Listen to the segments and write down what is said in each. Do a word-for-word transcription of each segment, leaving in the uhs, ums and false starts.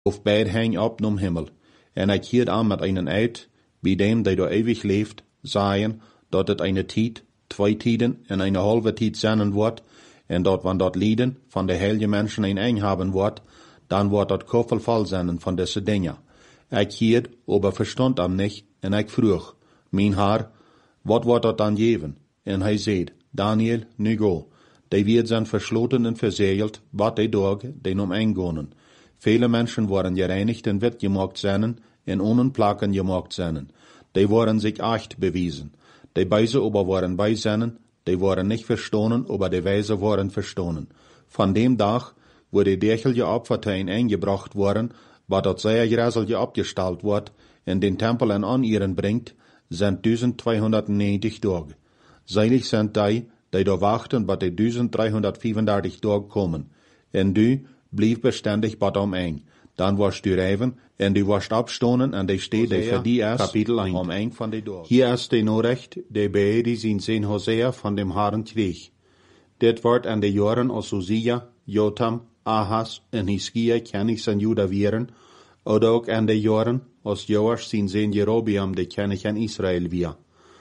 Of beid hang op nom himmel. En ik hield aan met einen eid, bij dem die door ewig leeft, zeggen, dat het eine tijd, twee tijden en eine halve tijd zijn wordt, en dat wanneer dat lieden van de heilige mensen een eng hebben wordt, dan wordt dat koffelval zijn van deze dingen. Ik hield, aber verstond am nicht, en ik vroeg, mijn haar, wat wordt dat dan geven? En hij zei, Daniel, nu go. Die wird zijn versloten en verzegeld, wat die dag, die om eingonen. Viele Menschen worden gereinigt en wit gemaakt zijn, en ohne Plaken gemaakt zijn. Die worden sich echt bewiesen. Die Beise aber worden bei zijn, die worden nicht verstonen, aber die Weise worden verstonen. Von dem Tag, wo die derchelige Opferteien eingebracht worden, wat dat sehr gräselje abgestaltet wordt, en den Tempel en an ihren bringt, sind zwölfhundertneunzig Tage. Seilig sind die, die da wachten, wat die dreihundertfünfunddreißig Tage kommen. En du blieb beständig bat om eng. Dan was du rijven, en du was abstonen, en die steht die für die erst, Kapitel eins. Om eng van die Dag. Hier ist die Norecht, die beide zijn zijn Hosea van dem Herrn kreeg. Dit wordt aan de jaren als Usia, Jotam, Ahas en Hiskia kennis en Juda wieren, oder ook aan de jaren als Joas zijn zijn Jerobeam de kennis aan Israël weer.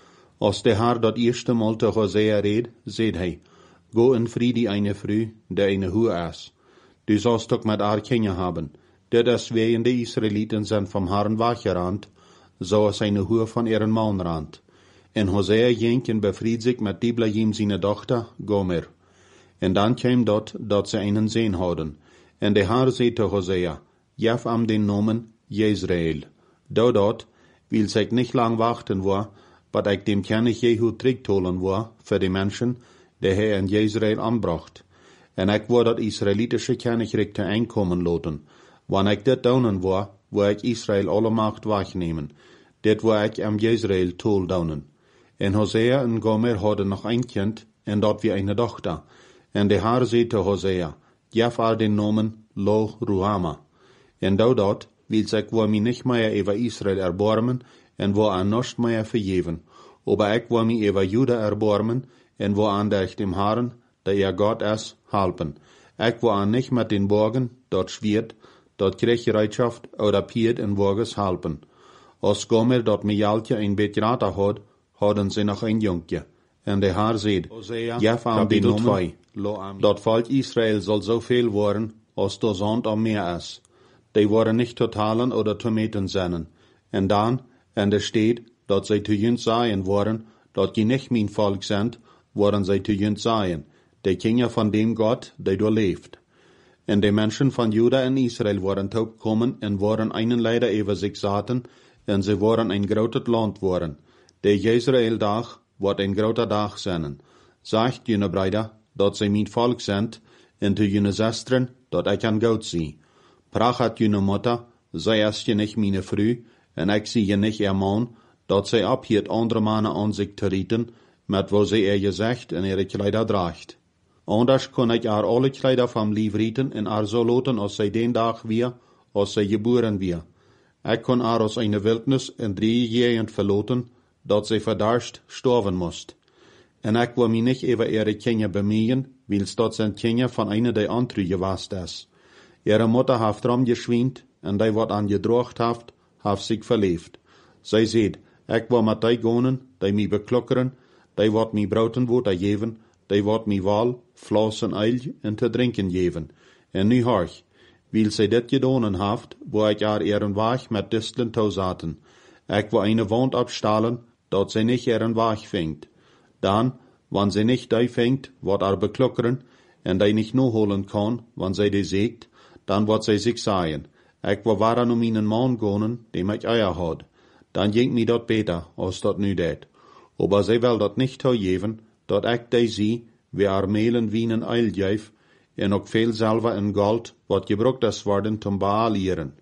Als de Herr dat eerste Mal te Hosea reed, zei hij, go in Friede eine Früh, der eine Hu is. Du sollst ook met haar Kinder haben. Dit is wegen de Israeliten zijn vom Herrn wachgerand, zoals eine Hu van ihren Mann rand. En Hosea ging en befried zich met Diblaim zijn dochter, Gomer. En dan kwam dat, dat ze einen Sehn hadden. En de Herr zei te Hosea, jef am den Nomen Jezreel. Do dat, wil zich nicht lang wachten war, wat ik dem König Jehu terugtolen war, für die Menschen, die hij in Jezreel anbracht. En ik wou dat Israelitische Königreich te einkommen loten. Wanneer ik dit doen wou, wou ik Israël alle macht wegnemen. Dit wou ik am Jezreel tol doen. En Hosea en Gomer hadden nog een kind, en dat wie eine dochter. En de Herr zei te Hosea, jef haar den Nomen Lo Ruhama. En do dat, wil ik wou mij nicht meer over Israël erbarmen, en wou aan nichts meer vergeven. Aber ik wou mij over Juda erbarmen, en wou aan der dem Herrn, der ihr Gott is, helpen. Ik wou aan nicht met den Borgen, dort schwert, dort Kriegsbereitschaft oder Piet en Woges helpen. Als Gomer dort Mijaltje een beetje rater had, hadden ze nog een jonkje. En de Herr zei, jef aan die Nomen, dat volk Israël zal zoveel worden, als de zand am Meer is. Die worden nicht totalen oder te meten zijn. En dan, en er steht, dat zij te jünd zijn worden, dat je nicht mijn volk zijn, worden zij te jünd zijn. De Kinder van dem Gott, die door leeft. En de mensen van Juda en Israël worden toegekomen en worden einen leider over zich zaten, en ze worden een groot land worden. De Jezreel dag wordt een groter dag zijn. Zegt jene Brüder, dat zij mijn volk zijn, en te jene zesteren, dat ik aan goud zie. Prachat jene Mutter, zij is je nicht meine Früh, en ik zie je nicht ihr Mann, dat zij abhielt andere mannen aan zich te rieten, met wo zij er gezegd en ihre Kleider draagt. Anders kon ik haar alle Kleider vom Lief rieten en haar zo loten als zij den dag weer, als zij geboren weer. Ik kon haar als eine Wildnis en drie jaren verloten, dat zij verdarscht sterven moest. En ik wil mij niet over ihre Kinder bemühen, wils dat zijn Kinder van eine der andere gewast is. Ihre Mutter haft rum geschwind, en die wat aan gedrocht haft, haft zich verleefd. Zij zei, ik wil met die gonen, die mij beklokkeren, die wat mij brouten woorden geven, die wat mij wal, vlas en eil en te drinken geven. En nu horch, wil zij dit gedonen haft, wo ik haar ihren Wag met distelen toezaten. Ik wil eine wand abstalen, dat zij nicht ihren Wag vingt. Dan, wann zij nicht die vingt, wat haar beklokkeren, en die nicht no holen kan, wann zij die zegt, dan wordt zij zich zeggen, ik wil waren om mijn man gonen, dem ik eier had. Dan ging mij dat beter, als dat nu deed. Aber zij wil dat nicht toegeven, dat ik die zie, wie haar melen wienen eil geef, en ook veel zilver en gold, wat gebruikt is worden zum bealieren.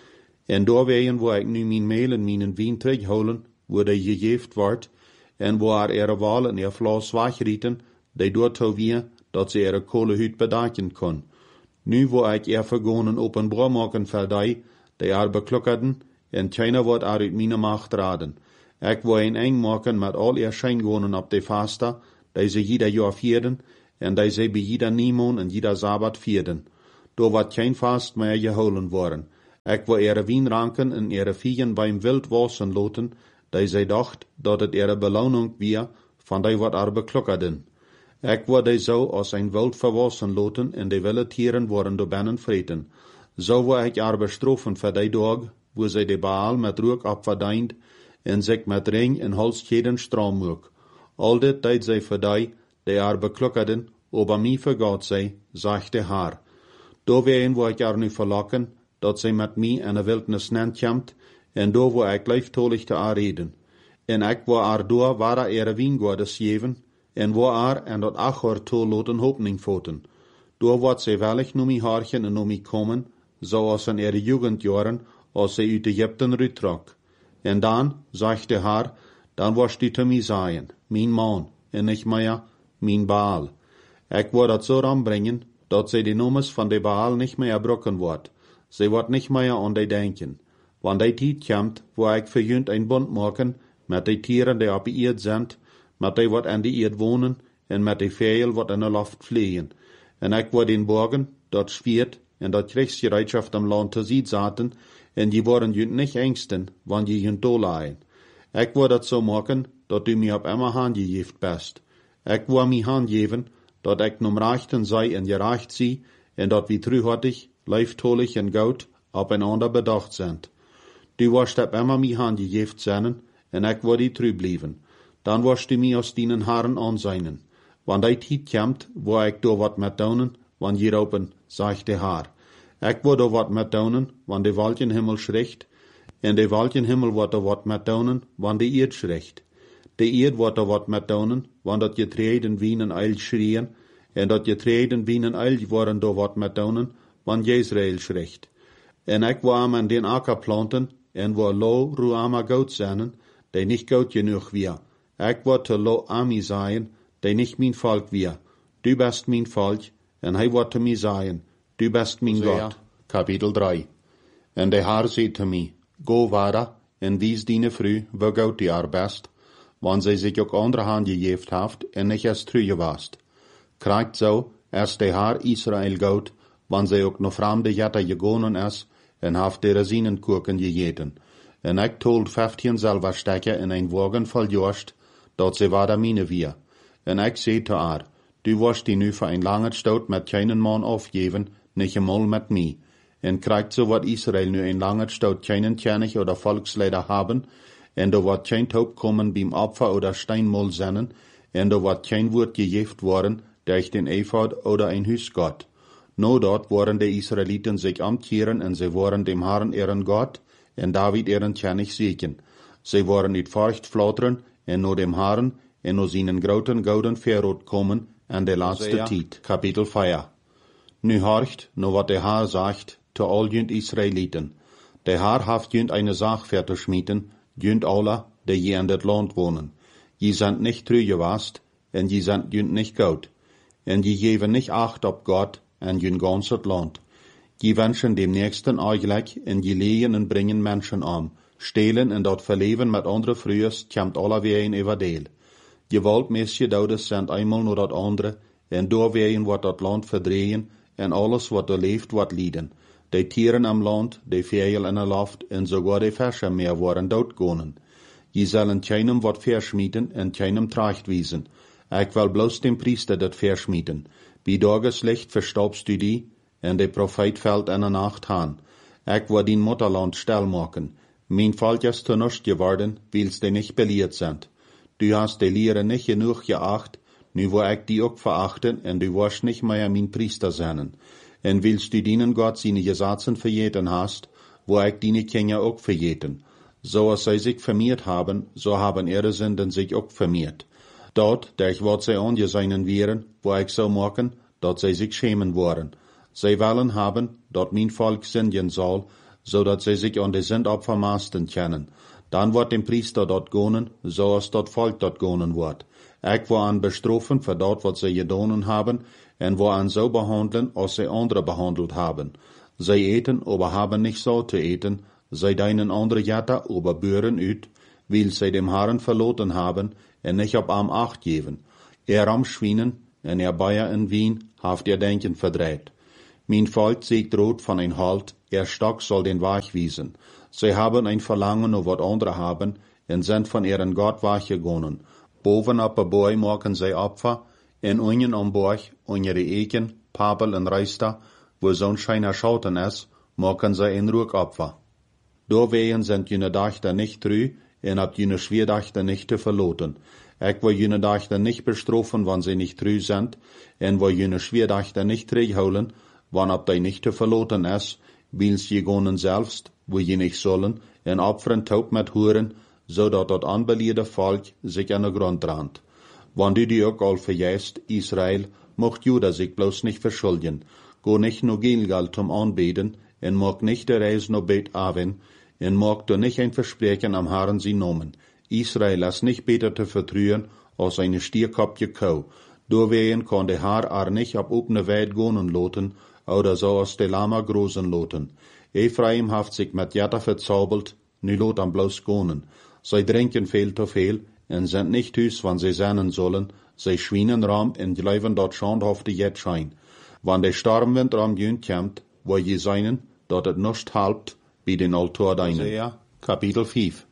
En doorwegen, wo ik nu mijn melen mijn wien terugholen, wo die gegeeft wordt, en wo haar ihre wal en ihr vlas wegrieten, die dort weer, dat ze ihre kolehuid bedaken kon. Nu wo ik ihr vergonen openbaar maken voor die, die haar beklokkerden, en keiner wordt haar uit mijn macht raden. Ik wil een eng maken met al ihr schijngonen op de vaste, die ze jeder jaar vierden, en die ze bij jeder Niemon en jeder Sabbat vierden. Door wordt geen vast meer geholen worden. Ik wil ihre Wienranken en ihre Viehen beim Wild wassen loten, die zij dacht, dat het ihre beloning weer van die wat er beklokkerden. Ik wil die zo als een wild verwassen loten en die wilde tieren worden door binnen vreten. Zo wil ik er bestrafen voor die dag, wo zij de Baal met rook opverdient en zich met ring en halskeden stram moek. Al dit deed zij voor die, die er beklokkerden, over mij vergaat zij, zegt de Haar. Door ween wil ik er nu verlokken, dat zij met mij in de wildnis nenkomt, en door wil ik leeftolig te aanreden. En ik wil er door waar er wiengordes geven, en wil er en dat achter toe loten hopning voten. Door wordt zij wellig noem mij haarchen en noem mij komen, zoals in ihre jugendjaren, als zij uit Egypten uittrok. En dan, zegt de Haar, dan wordt u te mij zijn, mijn man, en niet meer, mijn Baal. Ik wil dat zo aanbrengen, dat zij de noemes van de Baal niet meer brokken wordt. Zij wordt niet meer aan die denken. Want die tijd komt, waar ik verjunt een bond maken, met die tieren die op de eerd zijn, met die wat in de eerd wonen, en met die vijl wat in de lucht vliegen. En ik wil den borgen, dat zwiert, en dat krijgsgereedschap am land te zien zaten, en die worden junt niet engsten, want je junt doorlaaien. Ik wil dat zo maken, dat u mij op immer hand geeft best. Ik wil mij hand geven, dat ik nom rechten zij en gerecht zie, en dat wie truhartig, leeftolig en goud op einander bedacht zijn. Du wirst op immer mij hand gegeven zijn, en ik wil die tru blijven. Dan wirst du mij als dienen haren aanzijnen. Want die tijd komt, wo ik door wat met doen, want hieropen, zegt de Haar. Ik wil door wat met doen, want de Walchenhimmel schricht, en de Walchenhimmel wordt er wat met doen, want de Eerd schricht. De Eerd wordt er wat met doen, want dat je treden wienen eil schrien, en dat je treden wienen eil worden door wat met doen, want Jezreel schricht. En ik wil aan den akker planten, en wil lo ruama goud zijn, die niet goud genoeg weer. Ik wil te lo ami zijn, die niet mijn volk weer. Du bist mijn volk, en hij wordt te mij zijn, du bist mijn God. Kapitel drie. En de Haar zei te mij, go vada, en wies diene vrouw, wo goud die er best, want zij zich ook andere hand gegeven heeft, en niet als truje wast. Krijgt zo, als de Haar Israël goud, want zij ook nog vreemde jette gegonen is, en heeft de resinenkoeken gegeten. En ik told vijftien zelver stekken in een wagen vol jorst, dat ze waar mine weer. En ik zei te haar, du wirst die nu voor een lange stoot met keinen man afgeven, niet eenmaal met mij. En krijgt zo wat Israël nu een lange stoot keinen König oder Volksleider haben, en er wordt geen hoop komen beim Opfer oder Steinmol zennen, en er wordt geen woord gegeven worden, durch den Ephod oder ein Huisgott. No dort worden de Israeliten zich omkeren en ze worden dem Herrn ihren Gott, en David ihren König zieken. Ze worden niet furcht flauteren, en no dem Herrn, en no seinen groten gouden verrot komen, en de laatste tijd. Kapitel vier. Nu horcht, no wat de Haar sagt, te al junt Israeliten. De Haar haft junt eine Sach verzuschmieden, junt alle, die je in dit land wonen. Je zijn nicht treu gewast, en je zijn junt nicht goud. En je geven nicht acht op God, en je ganzes land. Je wenschen dem Nächsten eigenlijk, en je legen en brengen mensen om. Stelen en dat verleven met andere vrouwen, komt alle weer een everdeel. Je waldmeisje doudes zijn eenmaal naar dat andere, en doorween wordt dat land verdrehen, en alles wat er leeft wordt lieden. De tieren am land, de vijel in de lucht, en sogar de versen meer worden doodgonen. Je zullen keinem wat verschmieten, en keinem tracht wiesen. Ik wil bloos dem priester dat verschmieten. Bij dageslicht verstopst u die, en de profeet valt in de nacht aan. Ik wil dien Mutterland stil maken. Mijn volk is te nust geworden, wils die niet beleerd zijn. Du hast de Lehre nicht genug geacht, nu wil ik die ook verachten, en du wirst nicht mehr mijn priester zijn. En willst du dienen Gott seine Gesetze verjeten hast, wo ik diene Kinder ook verjeten. Zoals zij zich vermeerd haben, so haben ihre Sünden sich ook vermeerd. Dort, durch wat zij angeseinen wären, wo ik zou maken, dat zij zich schämen worden. Zij willen haben, dat mijn volk sündigen zal, zodat zij zich aan de Sündopfer maasten können. Dan wordt dem priester dort gonen, zoals dat volk dort gonen wordt. Ik wil aan bestrafen voor dat wat zij gedaan hebben, en wil aan zo behandelen, als zij andere behandeld hebben. Zij eten, aber haben nicht so te eten, zij deinen andere jatta, aber beuren uit, wil zij dem Herrn verloten haben, en nicht op am acht geven. Er am Schwienen, en er Bayer in Wien, haft er denken verdreht. Mein Volk siegt rot von ein Halt, er Stock soll den Weg wiesen. Sie haben ein Verlangen auf wat andere haben, en sind von ihren Gott weggegangen. Boven op een boy maken zij Opfer, en unten am Borg, unter die Eken, Papel en Reister, wo Sonnenschein erschauten ist, machen zij ein Ruhopfer. Doorwegen sind jene Dachten nicht trü, en ab jene Schwerdachten nicht zu verloten. Ich will jene Dachten nicht bestrafen, wann sie nicht trü sind, en will jene Schwerdachten nicht terugholen, wann ab die nicht zu verloten ist, weil sie gonen selbst, wo je nicht sollen, en opfern taub mit Huren, zodat dat aanbeliede volk zich aan de grond brandt. Wann du die ook al verjäst, Israel, mocht Juda sich bloß nicht verschulden. Go nicht nur Gilgal zum Anbeten, en mag nicht der Reis no Bet Aven, en mag du nicht ein Versprechen am Herrn sie nomen. Israel lass nicht beter te vertrühen, als eine stierkopje Kau. Doorwegen kann der Herr ar nicht ab opne Weit gonen loten, oder so als de Lama großen loten. Ephraim haft sich mit Jatta verzaubelt, nu lot am bloß gonen. Sie trinken viel zu viel, en sind nicht hüs, wann sie sennen sollen, sie schwienen ram en bleiben dort schandhafte jet schein. Wann der Stormwind ram jünt kommt, wo je seinen, dat het nust halbt, bei den Altar deinen. Hosea, Kapitel fünf.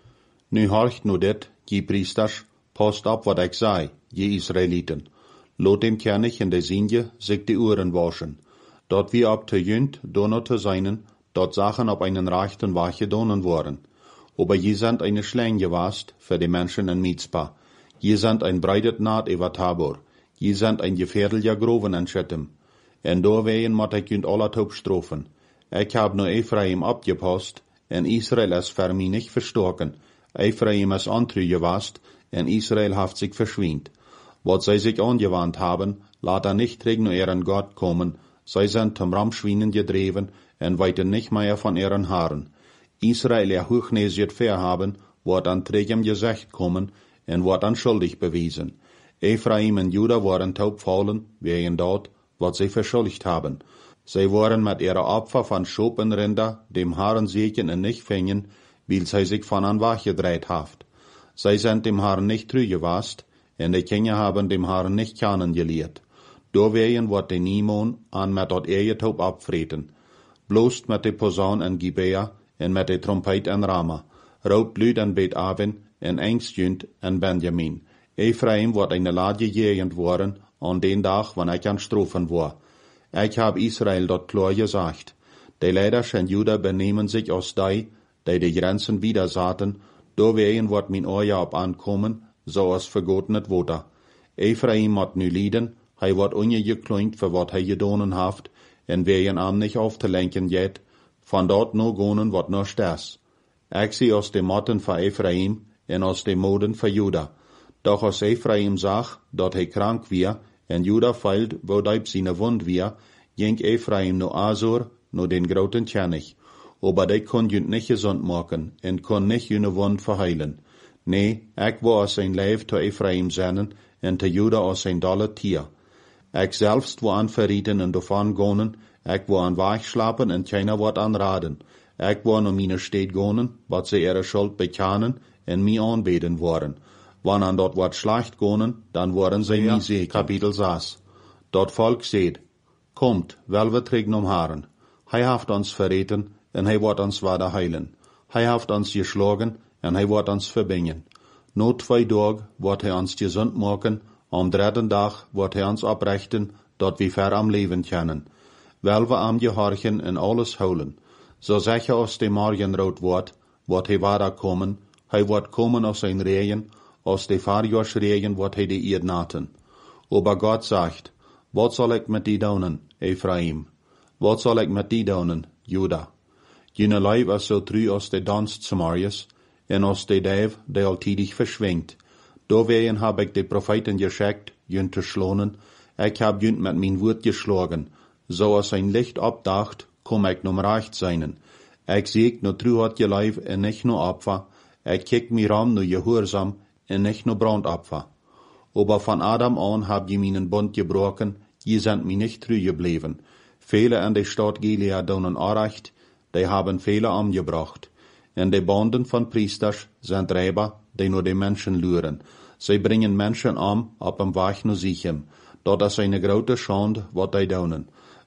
Nu horcht nu dit, je priesters, post ab wat ich sei, je Israeliten. Lot dem König in der Sinje sich die Uhren waschen. Dort wie ab te jünt, donner te seinen, dort Sachen ab einen rechten Wache donen worden. Aber je sind eine Schläng gewast für die Menschen in Mizpah. Je sind ein breitet Naht über Tabor. Je sind ein gefährlicher Groven in Schittim. En doorwegen moet ik junt alle taub strofen. Ich hab nur Ephraim abgepasst, en Israel is für mich nicht verstorken. Ephraim is antrü gewast, en Israel haft sich verschwint. Wat zij sich angewandt haben, laat er nicht gegen ihren Gott kommen. Zij sind zum Ramschwinen gedreven, en weiten nicht mehr von ihren Haaren. Israel er hochnäsiert verhaben, wird an trägem Gesicht kommen, en wird an schuldig bewiesen. Ephraim und Juda waren taubfallen, wegen dort, wat sie verschuldigt haben. Sie waren mit ihrer Opfer von Schop und Rinder dem Herrn Segen en nicht fingen, weil sie sich von an Wach gedreht haft. Sie sind dem Herrn nicht treu gewast, en die Kinder haben dem Herrn nicht kennengelehrt. Doorwegen wird die Nimon an mit dort ihr Taub abfreten. Bloß mit de Posaun en Gibea, en met de trompet en Rama, raubt Lüd en Bet Aven, en Engstjünd en Benjamin. Ephraim wordt eine Ladje jegend worden, an den Tag, wann ich an Strophen war. Ich hab Israel dort klar gesagt. Die Leiders en Juda benehmen sich aus die, die die Grenzen wieder saten, doorwegen wordt mein Oja ab ankommen, so als vergotenet Woter. Ephraim moet nu lieden, hij wordt ungekloint für wat hij gedonen haft, en wegen am nicht aufzulenken jet, von dort no gonen wat no stes. Ich sie aus dem Motten für Ephraim en aus dem Moden für Juda. Doch aus Ephraim sag, dort he krank wir, en Juda feilt, wo deib seine Wund wir, ging Ephraim no Asur, no den groten König. Aber de kon jünt nicht gesund machen, en kon nicht jüne Wund verheilen. Nee, ich war aus sein Leib zu Ephraim sennen, en zu Juda aus sein dolle Tier. Ich selbst war an verrieten en davon gonen, ich war an Weichschlappen en keiner wat anraden. Ich war no meine Städt gonen, wat sie ihre Schuld bekennen en mi anbeten waren. Wann an dort wat schlecht gonen, dann waren sie ja, mi segen. Kapitel sechs. Dort Volk seht, kommt, wel we trägen um Haaren. Hij haft uns verreten, en hij wordt ons weder heilen. Hij haft uns geschlagen, en hij wordt ons verbingen. No twee Tag wordt hij ons gesund maken, am dritten Dag wordt hij ons oprechten, dat we ver am Leben können. Wel we am gehorchen en alles houden. So zeg aus dem Morgenrot wordt, wordt hij weder komen, hij wordt komen aus zijn Regen, aus de Fahrjahrsregen wordt hij de Eerd naten. Aber Gott sagt, wat zal ik met die doen, Ephraim? Wat zal ik met die doen, Juda? Jene Leib is so trü als de Dans Samarias, en als de Dev, de altidig verschwingt. Doorwegen hab ik de Propheten geschickt, jünt te schlonen, ik hab jünt met mijn Wort geschlagen, so als ein Licht abdacht, komm ik nom recht seinen. Ik sieg no trü hat je Leib en nicht no Opfer, ik kik mi ram no gehorsam en nicht no Brandopfer. Aber von Adam an hab je meinen Bund gebrochen, je sind mi nicht trü geblieben. Viele in der Stadt Gilead donen Arecht, die haben viele umgebracht. En de Banden von Priesters sind Räber, die nur die Menschen luren. Sie bringen Menschen um, op dem Weg nur sichem. Dat is eine grote Schande, wat die donen.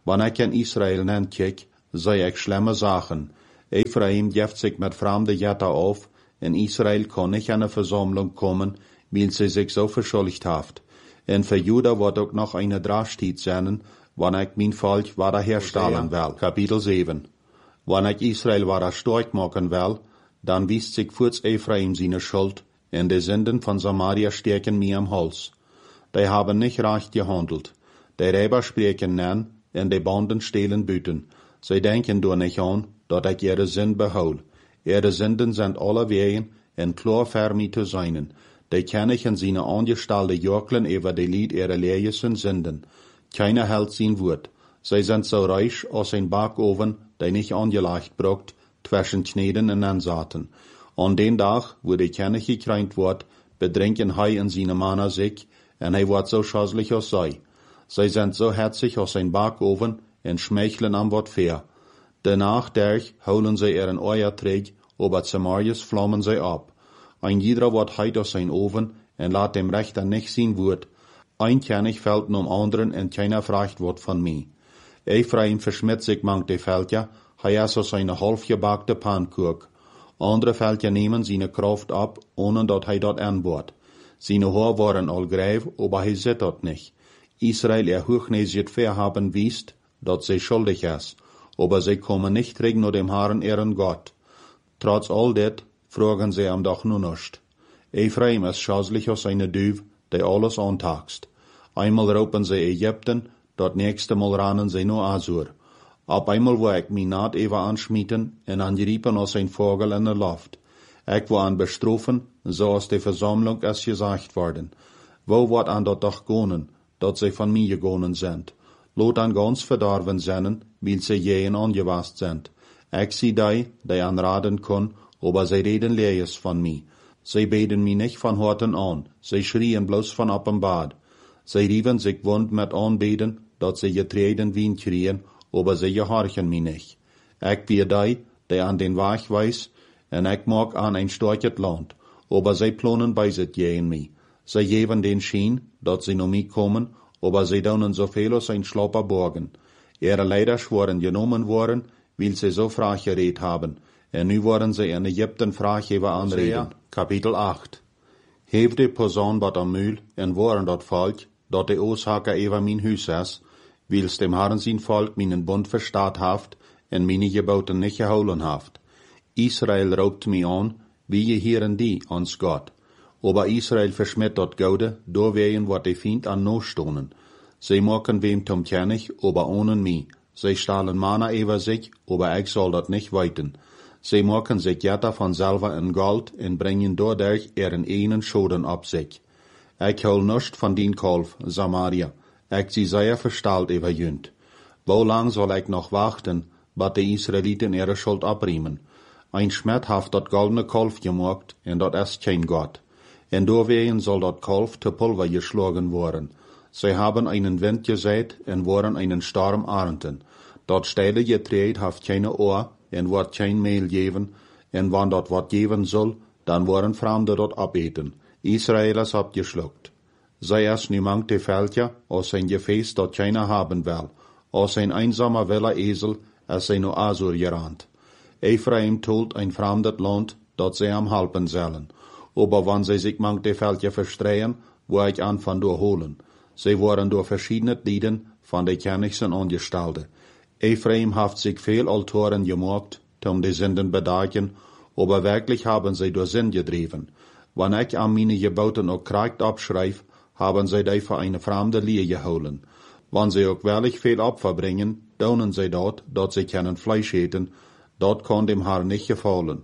Wann ich in Israel nennt kijk, sei ich schlimme Sachen. Ephraim jeft sich mit fremde Jätter auf, in Israel kann nicht an eine Versammlung kommen, weil sie sich so verschuldigt haft. Und für Juda wird auch noch eine Drastit sein, wann ich mein Volk wiederherstellen will. Kapitel sieben. Wann ich Israel wieder stark machen will, dann wisst sich kurz Ephraim seine Schuld, und die Sünden von Samaria stecken mir am Hals. Die haben nicht recht gehandelt. Die Räber sprechen nen, und die Banden stehlen Büten. Sie denken doch nicht an, dass ich ihre Sünden behol. Ihre Sünden sind alle Wegen, und klar für mich zu sein. Die kennen seine angestellte Jörglen über die Lied ihrer lehrlichen Sünden. Keiner hält sein Wort. Sie sind so reich als ein Backofen, der nicht angelegt braucht, zwischen Kneten und Ansaten. An den Tag, wo die Kerne gekreint wird, bedrängen hei und seine Männer sich, und er wird so schäßlich als sei. Sie sind so herzig als ein Backofen, und schmeicheln am Wort fair. Danach derch holen sie ihren Euerträg, aber Samarias flammen sie ab. Ein jeder wird heit aus sein Ofen, und lat dem Rechter nicht sein Wort. Ein König fällt um anderen, und keiner fragt Wort von mir. Ephraim verschmiert sich manch die Felder, er ist aus seine halbgebackte Pannkuch. Andere Felder nehmen seine Kraft ab, ohne dass er dort anbaut. Seine Haare waren all greif, aber er sieht dort nicht. Israel er hochnäsig verhaben wisst, dass sie schuldig ist, aber sie kommen nicht reg nur dem Herrn ihren Gott. Trotz all det fragen sie am doch nur nicht. Ephraim ist schäßlich aus seiner Düv, der alles antagst. Einmal raupen sie Ägypten, dort nächste Mal rannen sie nur Asur. Ab einmal wo ich mich naht Eva anschmieten, en angeriepen als ein Vogel in der Luft. Ich war an bestroffen, so als die Versammlung es gesagt worden. Wo wird an dort doch gonen, dat sie von mir gegonen sind? Lot an ganz verdorben sennen, weil sie jähen angewast sind. Ich sie die, die anraten können, aber sie reden leeres von mir. Sie beten mich nicht von Horten an, sie schrien bloß von ab im Bad. Sie riefen sich wund mit Anbeten, dat sie getreten Wien kriegen, aber sie gehorchen mich nicht. Ich wie die, die an den Weg weiß, und ich mag an ein starkes Land, aber sie planen bei sich gegen mich. Sie geben den Schien, dat sie noch mich kommen, aber sie tun so viel als ein Schlapper borgen. Ihre Leider schworen genommen worden, weil sie so frach geredet haben, und nu worden sie in Ägypten Frachgeber anreden. Kapitel acht. Heeft die Person wat am Mühl, en waren dat Volk, dat de Oorzaker über mein Hus is, wils dem Herrn sein Volk meinen Bund verstaat haft, en meine Geboten nicht geholen haft. Israel raubt mich an, wie je hieren die ans Gott. Aber Israel verschmiert dort Gode, doorwegen wat die Feind an no stonen. Sie machen wem zum König, aber ohne mich. Sie stahlen Mana über sich, aber ich soll dat nicht weiten. Sie machen sich Jätter von selber in Gold und bringen dadurch ihren einen Schoden ab sich. Ich hol nicht von din Kolf, Samaria. Ich sie sehr verstalt über jünd. Wo lang soll ich noch warten, bat die Israeliten ihre Schuld abriemen? Ein Schmied haft dat goldene Kolf gemacht, und dat ist kein Gott. Und doorwegen soll dat Kolf zu Pulver geschlagen worden. Sie haben einen Wind gesät und waren einen Sturm ernten. Dat steile Getreid haft keine Ohr, en wordt kein Mehl geben, en wann dat wat geben soll, dann worden Fremde dort abeten. Israelers habt geschluckt. Sei es nu mangt die Felder, aus ein Gefäß, dat keiner haben will, aus ein einsamer Willer Esel, als sei nur Asur gerannt. Ephraim tolt ein fremdet Land, dat sie am halpen sollen. Aber wann sie sich mangt die Felder verstreuen, wo ich an von durchholen. Sie waren durch verschiedene Lieden von de Königsen Angestellte. Ephraim haft sich viel Altoren gemacht, um die Sünden bedagen, aber wirklich haben sie durch Sinn getrieben. Wenn ich an meine Geboten auch korrekt abschreib, haben sie die für eine fremde Liebe geholen. Wenn sie auch wirklich viel Opfer bringen, tun sie dort, dort sie können Fleisch eten, dort kann dem Herrn nicht gefallen.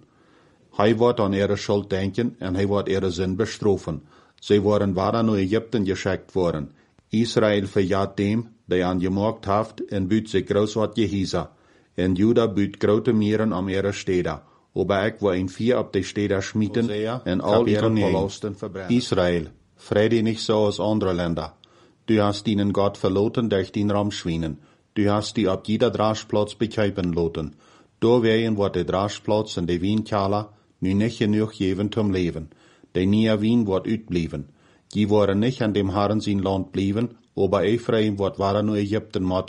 Er wird an ihre Schuld denken, und er wird ihre Sinn bestrafen. Sie waren weiter nach Ägypten geschickt worden. Israel verjagt dem, der an gemacht haft, en büt sich groß wat Gehisa. En Juda büt grote Mieren am ihre Städte. Aber ich wo ein vier ab die Städte schmieden, en all ihre Verlusten verbrennen. Israel, freu nicht so aus andere Länder. Du hast ihnen Gott verloten durch den Ramschwienen. Du hast die ab jeder Draschplatz bekäupen loten. Doorwegen wird der Draschplatz und die Wienkaler nu nicht genug geben zum Leben. Der neue Wien wird utblieben. Die waren nicht an dem Herrn sein Land blieben, aber Ephraim wird weiter nur Ägypten motten,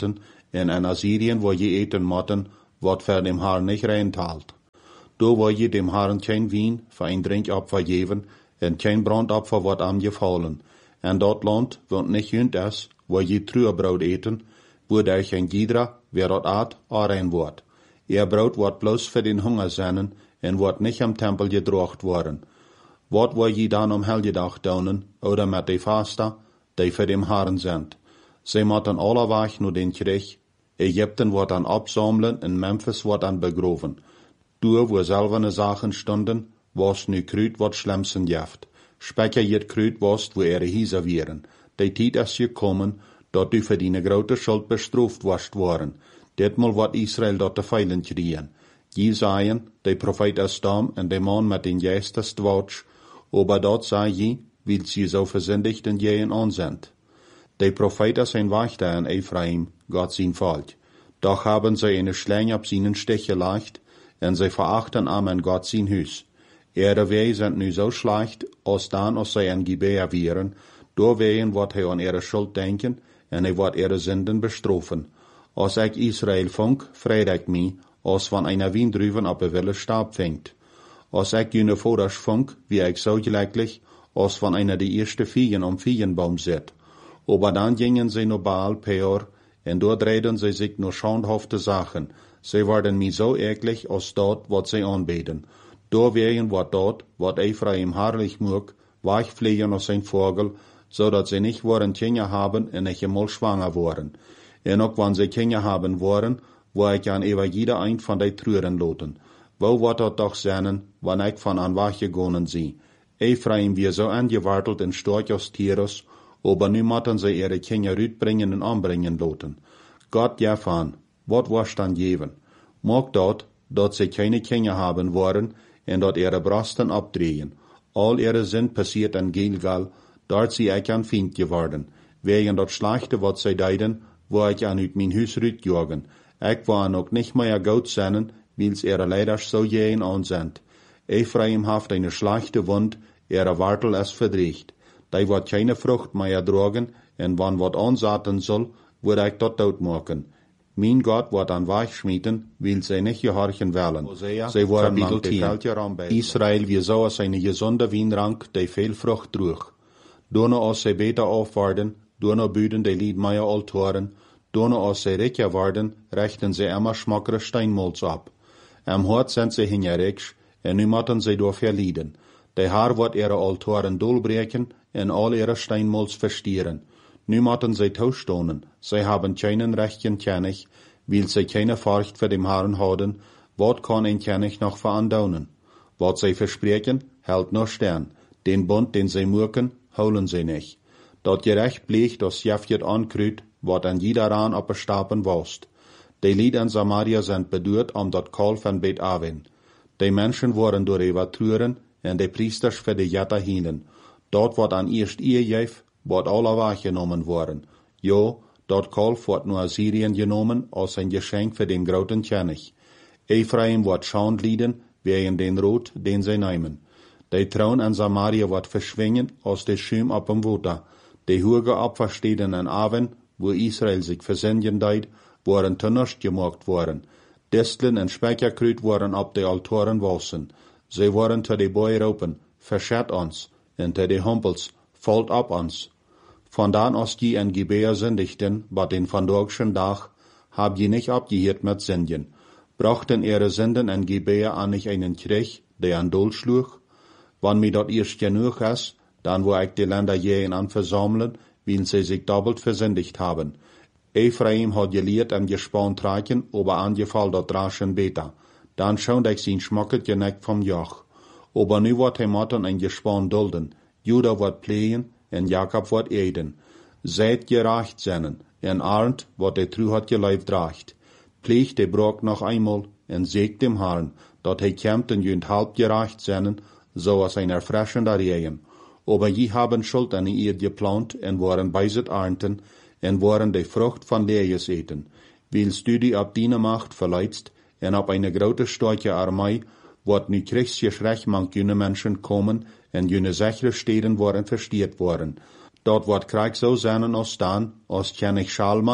en in Assyrien, wo je eten motten, wat für dem Herrn nicht reintalt. Do wo je dem Herrn kein Wien für ein Trinkopfer geben, en kein Brandopfer wat am gefallen. En dat Land, wat nicht jünd is, wo je Trüerbrot eten, wo der kein Gidra, wer dat aat, arein wordt. Ihr Brot wordt bloß für den Hunger sennen, en wordt nicht am Tempel gedrocht worden. Wat wo je dan om Helgedag daunen, oder met de Fasta, die für dem Herrn sind. Sie motten alle weg nur den Krieg. Ägypten wordt dan absammeln, en Memphis wordt dan begroven. Du, wo selvene Sachen stunden, was nu Krüt wat schlimmsten jaft. Spekker jet Krüt was, wo ihre Hieser wären. Die Tijd is gekommen, dat du für deine grote Schuld bestraft warst worden. Ditmal wat Israel dat te feilen kriegen. Jesaja, de Prophet is dam, en de man met den Geistes dwatsch, aber dat sei je, weil sie so versündigt en jehen an sind. De Prophet is ein Wächter in Ephraim, Gott sein Volk. Doch haben sie eine Schlange ab seinen Stich gelegt, en sie verachten am en Gott sein Hus. Ihre Wege sind nu so schlecht, als dann, als sie ein Gebär wären, door wegen wat hij an ihre Schuld denken, en hij wat ihre Sünden bestrafen. Als ik Israel funk, vreed ik mij, als van einer Wiendruven op een wille Stab fängt. Als ik jene Voders funk, wie ik so gelijklich, als van einer die erste Viehen am Viehenbaum zit. Aber dann gingen sie nur Baal Peor, en dort reden sie sich nur schauenhafte Sachen. Sie werden mir so eklig, als dort, wat sie anbeten. Door wegen wat dort, wat Ephraim herrlich mag, wegfliegen als ein Vogel, zodat sie nicht worden Kinder haben en nicht einmal schwanger worden. En ook wann sie Kinder haben worden, wo ich an über jeder ein von die Trüren loten. Wo wat dat doch sein, wann ich von an weggegangen sie. Ephraim wir so angewartelt in Storch aus Tierus, aber nu motten sie ihre Kinder rütbringen und anbringen loten. Gott ja van, wat was dann geben? Mag dort, dat sie keine Kinder haben worden, en dat ihre Brasten abdrehen. All ihre Sinn passiert in Gilgal, dort sie ich ein Feind geworden. Wegen dat Schlechte, wat sie deiden, wo ich an uit mein Hus rütjagen. Ich war noch nicht mehr gut sein, weil's ihre Leider so jähen an sind. Ephraim haft eine schlechte Wund, ihre Wartel ist verdreht. Die wird keine Frucht mehr tragen, en wann wat ansaten soll, wird ich dort dood machen. Mein Gott wird an Weich schmieden, weil sie nicht gehorchen wollen. Sie waren Kapitel Israel wie so als eine gesunde Wienrank, die viel Frucht trug. Dono als sie beter aufwarten, dono büden die Lied mehr Altoren, dono als sie reicher werden, rechten sie immer schmackere Steinmolz ab. Am Hort sind sie hingericks, en nu motten sie door verlieden. Die Haar wird ihre Altoren dolbreken, en all ihre Steinmolz verstieren. Nu motten sie tauschstonen, sie haben keinen rechten König, weil sie keine Furcht für dem Herrn haben, wat kann ein König noch verandaunen? Wat sie versprechen, hält nur Stern, den Bund, den sie murken, holen sie nicht. Dat gerecht blieb, das Jefjet ankrüt, wat an jeder Raan op een Stapen wost. Die Lied in Samaria sind bedurt om dat Kol van Bet Aven. Die Menschen waren door Evatruren, en de priesters für die Jetta hienen. Dort wat an eerst ihr Jef, wat alle wahrgenommen worden. Jo, dort Kolf wordt nur Assyrien genommen als ein Geschenk für den großen König. Ephraim wordt Schauenlieden wegen den Rot, den sie nehmen. Die Traun an Samaria wordt verschwingen aus de Schüm op dem Water. Die Hurge abverstehen an Aven, wo Israel sich versenden deid, waren tönnerst gemacht worden. Disteln en Speicherkrüt waren op de Altoren wassen. Sie waren te de Boy ropen, verschert ons, en te de Humpels, falt ab ons. Von dan aus die en Gebär sündigten, bat den vandorgschen Dach, hab je nicht abgehiert mit Sünden. Brachten ihre Sünden en Gebär an nicht einen Krieg, der an Dol schlug? Wann mir dort erst genug ist, dann wo ich die Länder jähen an versammeln, weil sie sich doppelt versündigt haben. Ephraim hat gelehrt an gespannt tragen, aber angefallen dort raschen Beta. Dann schaut ich sein schmacket geneckt vom Joch. Aber nu wird hij motten ein gespannt dulden. Juda wird pflegen, en Jakob wird eden. Seid gerecht sennen, en arnt, wat de tru hat geleift dracht. Pflegt de Brok noch einmal, en sägt dem Herrn, dat hij kämmt en jünd halb gerecht sennen, so als ein erfrischender Regen. Aber je haben Schuld an ihr geplant, en waren beiset ernten, en waren de Frucht von Lees eten. Willst du die ab deine Macht verleitst, en op eine grote starke Armee, wat nu kriegsgeschrecht mank jene Menschen kommen, en jene sichere Städten waren verstiert worden. Dort wird Krieg so sein als dann, als König Schalman,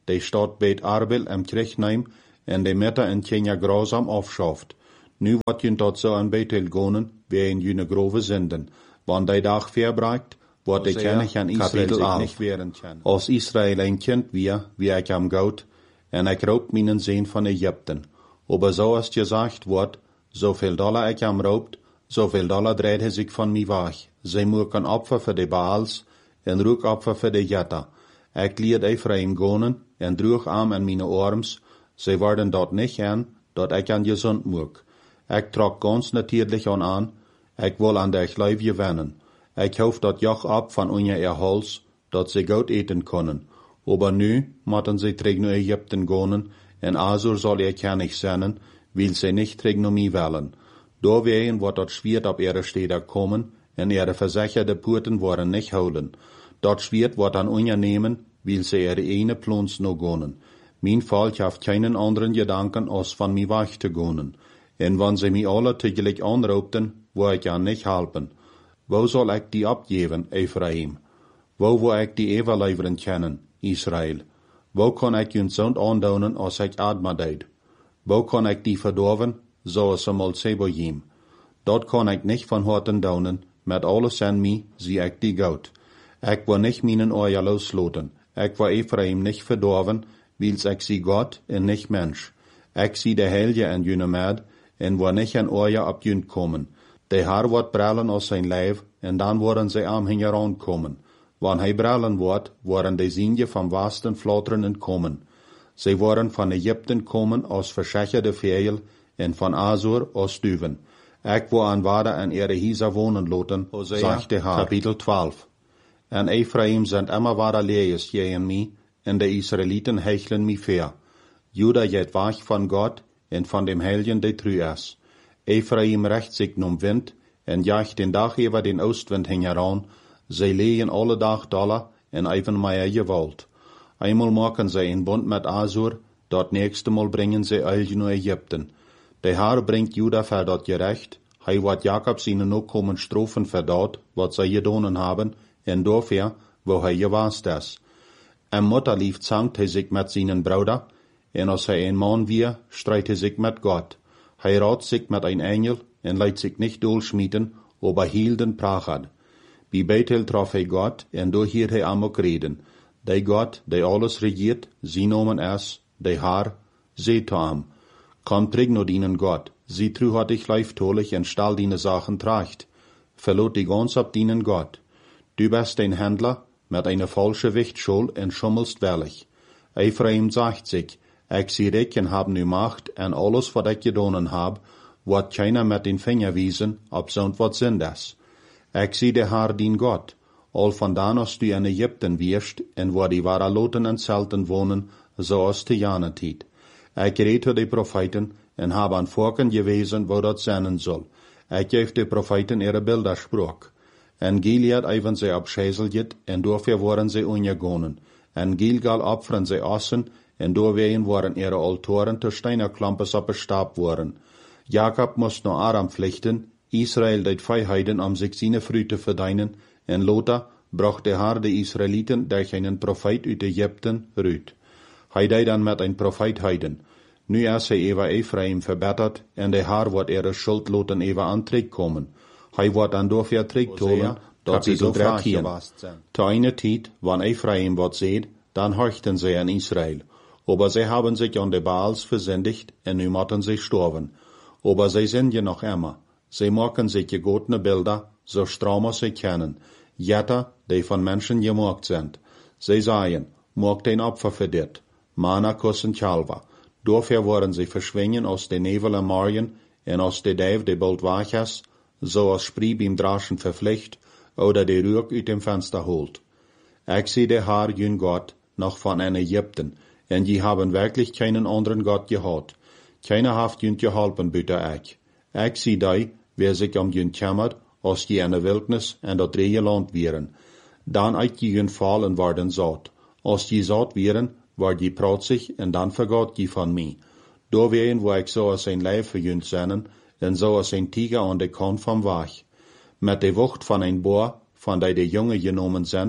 de staat Beit Arbel im Kriegneim, en de Mitte in Kenia grausam aufschafft. Nu wat jün dort so an Bethel gonen, wie in jüne grove Sünden. Wann de Dag verbreikt, wat de König an Israel sich nicht wehren kann. Als Israel ein Kind wir, wie ich am Gout, en ich raubt meinen Sehn von Ägypten. Aber so als gesagt wordt, so viel Dollar ich am raubt, so viel Dollar dreht hij sich von mir weg. Sie muken Opfer für die Baals, en Ruckopfer für die Jetta. Ich liet Ephraim gonen, en droeg am an meine Arms, sie worden dort nicht an, dort ich an gesund muck. Ich trok ganz natürlich an an, ich will an der Leib gewinnen. Ich hoff dort Joch ab von unser ihr Holz, dort sie gut eten können. Aber nu motten sie träg nur Ägypten gonen, en Asur soll ihr König sein, will sie nicht träg nur mi wählen. Da wehen wird dort schwert ab ihre Städte kommen, en ihre versicherte Purten worden nicht holen. Dort schwert wird an unser nehmen, will sie ihre eine Plons no gonen. Mein Volk haft keinen anderen Gedanken, als von mi weg zu gonen. En wenn sie mi alle tegelijk anraubten, wo ich ja nicht helpen. Wo soll ich die abgeben, Ephraim? Wo wo ich die überleveren kennen, Israel? Wo kann ich jün zond aandonen, als ich Adma deed? Wo kann ich die verdorven, so als einmal Sebojim? Dort kann ich nicht von Horten donen, mit alles an mi, sie ich die Gout. Ich will nicht meinen Euer losloten. Ich will Ephraim nicht verdorven, wils ich sie Gott und nicht Mensch. Ich sie der Helge an jüne Mad, en wo nicht an Euer ab jünd kommen. De Haar wordt brallen aus sein Leib, en dan worden sie am hingeran kommen. Wann hij brallen wordt, worden de Sinje vom vasten Flotteren entkommen. Sie worden von Ägypten kommen aus verschacherde Vegel, en von Asur aus Düven. Ich wo an Wada an ihre Hisa wohnen loten, sagt der Haar. Kapitel zwölf. En Ephraim sind immer Wada lees je mi, en de Israeliten hecheln mi fair. Juda jet wach von Gott, en von dem Helgen de Trüas. Ephraim recht sich num Wind, en jacht den Dach über den Ostwind hingeran, sie lehen alle Dach Dollar, en even meier gewollt. Einmal machen sie einen Bund mit Asur, dort nächste Mal bringen sie Elge nur Ägypten. Der Herr bringt Juda für dort gerecht, hei wat Jakob seine no kommen Strophen für dort, wat sie gedonen haben, en dafür, wo hei gewas das. Am Mutterlief zankt hij sich mit seinen Bruder, en als hij ein Mann wir, streit hij sich mit Gott. Hij rat sich mit ein Engel, en leidt sich nicht durchschmieden, aber hielden Prachad. Bei Bethel traf hij Gott, en do hier hij amok reden. De Gott, de alles regiert, sie nomen es, de Haar, seht am. Komm trig no dienen Gott, sie tru hat dich leiftolig en stall dine Sachen tracht. Verlot die ganz ab dienen Gott. Du bist ein Händler, mit einer falsche Wichtschul en schummelst wellig. Ephraim sagt sich, ich sie recken hab nu Macht en alles wat ich gedonen hab, wat keiner mit den Finger wiesen, ob so und wat sind das. Ich sie der Haar dien Gott, all von dan als du in Ägypten wirst, en wo die Waraloten en Zelten wohnen, so als te Janetiet. Ich red die Propheten, en hab an Volken gewesen, wo dat sein soll. Ich gef die Propheten ihre Bilder sprach. En Gilead even sie abschäselget, en dafür waren sie ungegonen. En Gilgal opfern sie Ossen, en doorwegen waren ihre Altoren te Steinerklampes abgestabt worden. Jakob musste no Aram pflichten, Israel deit Freiheiten, um sich seine Früchte verdienen, en Lothar bracht der Herr de Israeliten durch einen Prophet uit Ägypten rüt. Hij deit dann mit ein Prophet heiden. Nu is hij über Ephraim verbetert, en der Herr wird ihre Schuld loten über anträg kommen. Hij wordt dan dafür träg tolen, dat sie so dreckien. Te eine Tijd, wann Ephraim wat seht, dann horchten sie an Israel. Aber sie haben sich an de Baals versündigt, en nu motten sie sterben. Aber sie sind ja noch immer. Sie machen sich gegotene Bilder, so stramm sie kennen. Jetta, die von Menschen gemacht sind. Sie sagen, mag ein Opfer für dit. Mana kussen Chalva. Dafür wollen sie verschwingen aus de Nevel am Morgen, en aus de Däv de bald wach is, so als Sprie beim Draschen verpflicht, oder de Rück uit dem Fenster holt. Ich sehe der Herr jün Gott, noch von en Ägypten, en die haben wirklich keinen anderen Gott gehad. Keiner haft jün geholpen, bitte ich. Ich sehe die, wer sich um jün kümmert, als die in der Wildnis en dat dreie Land wären. Dan uit die jün fallen worden saat. Als die saat wären, war die protzig, en dan vergat die von mir. Da wären, wo ich so als ein Leib für jün sennen, en so als ein Tiger an der Korn vom Wach. Mit der Wucht von ein Bohr, von der die Junge genommen sind,